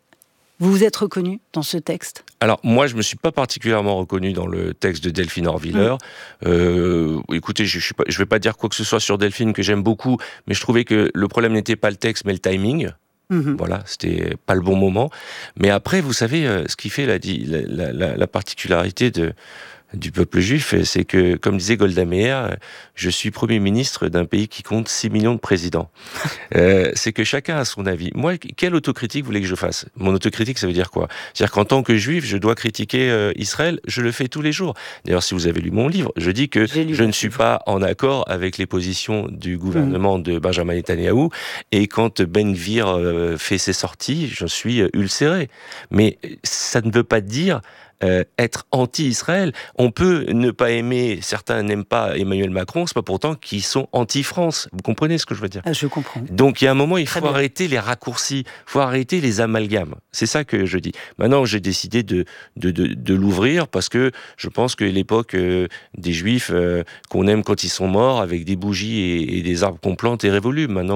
Vous vous êtes reconnu dans ce texte ? Alors, moi, je ne me suis pas particulièrement reconnu dans le texte de Delphine Orwiller. Mmh. Euh, écoutez, je ne vais pas dire quoi que ce soit sur Delphine, que j'aime beaucoup, mais je trouvais que le problème n'était pas le texte, mais le timing. Mmh. Voilà, c'était pas le bon moment. Mais après, vous savez, ce qui fait la, la, la, la particularité de... du peuple juif, c'est que, comme disait Golda Meir, je suis Premier ministre d'un pays qui compte six millions de présidents. euh, c'est que chacun a son avis. Moi, quelle autocritique vous voulez que je fasse ? Mon autocritique, ça veut dire quoi ? C'est-à-dire qu'en tant que juif, je dois critiquer euh, Israël, je le fais tous les jours. D'ailleurs, si vous avez lu mon livre, je dis que je ne suis pas en accord avec les positions du gouvernement mmh. de Benjamin Netanyahou, et quand Ben Gvir euh, fait ses sorties, je suis euh, ulcéré. Mais ça ne veut pas dire... Euh, être anti-Israël. On peut ne pas aimer, certains n'aiment pas Emmanuel Macron, c'est pas pourtant qu'ils sont anti-France. Vous comprenez ce que je veux dire ? Ah, je comprends. Donc il y a un moment, il Très faut bien. arrêter les raccourcis, il faut arrêter les amalgames. C'est ça que je dis. Maintenant, j'ai décidé de, de, de, de l'ouvrir parce que je pense que l'époque euh, des Juifs euh, qu'on aime quand ils sont morts, avec des bougies et, et des arbres qu'on plante, est révolue. Maintenant,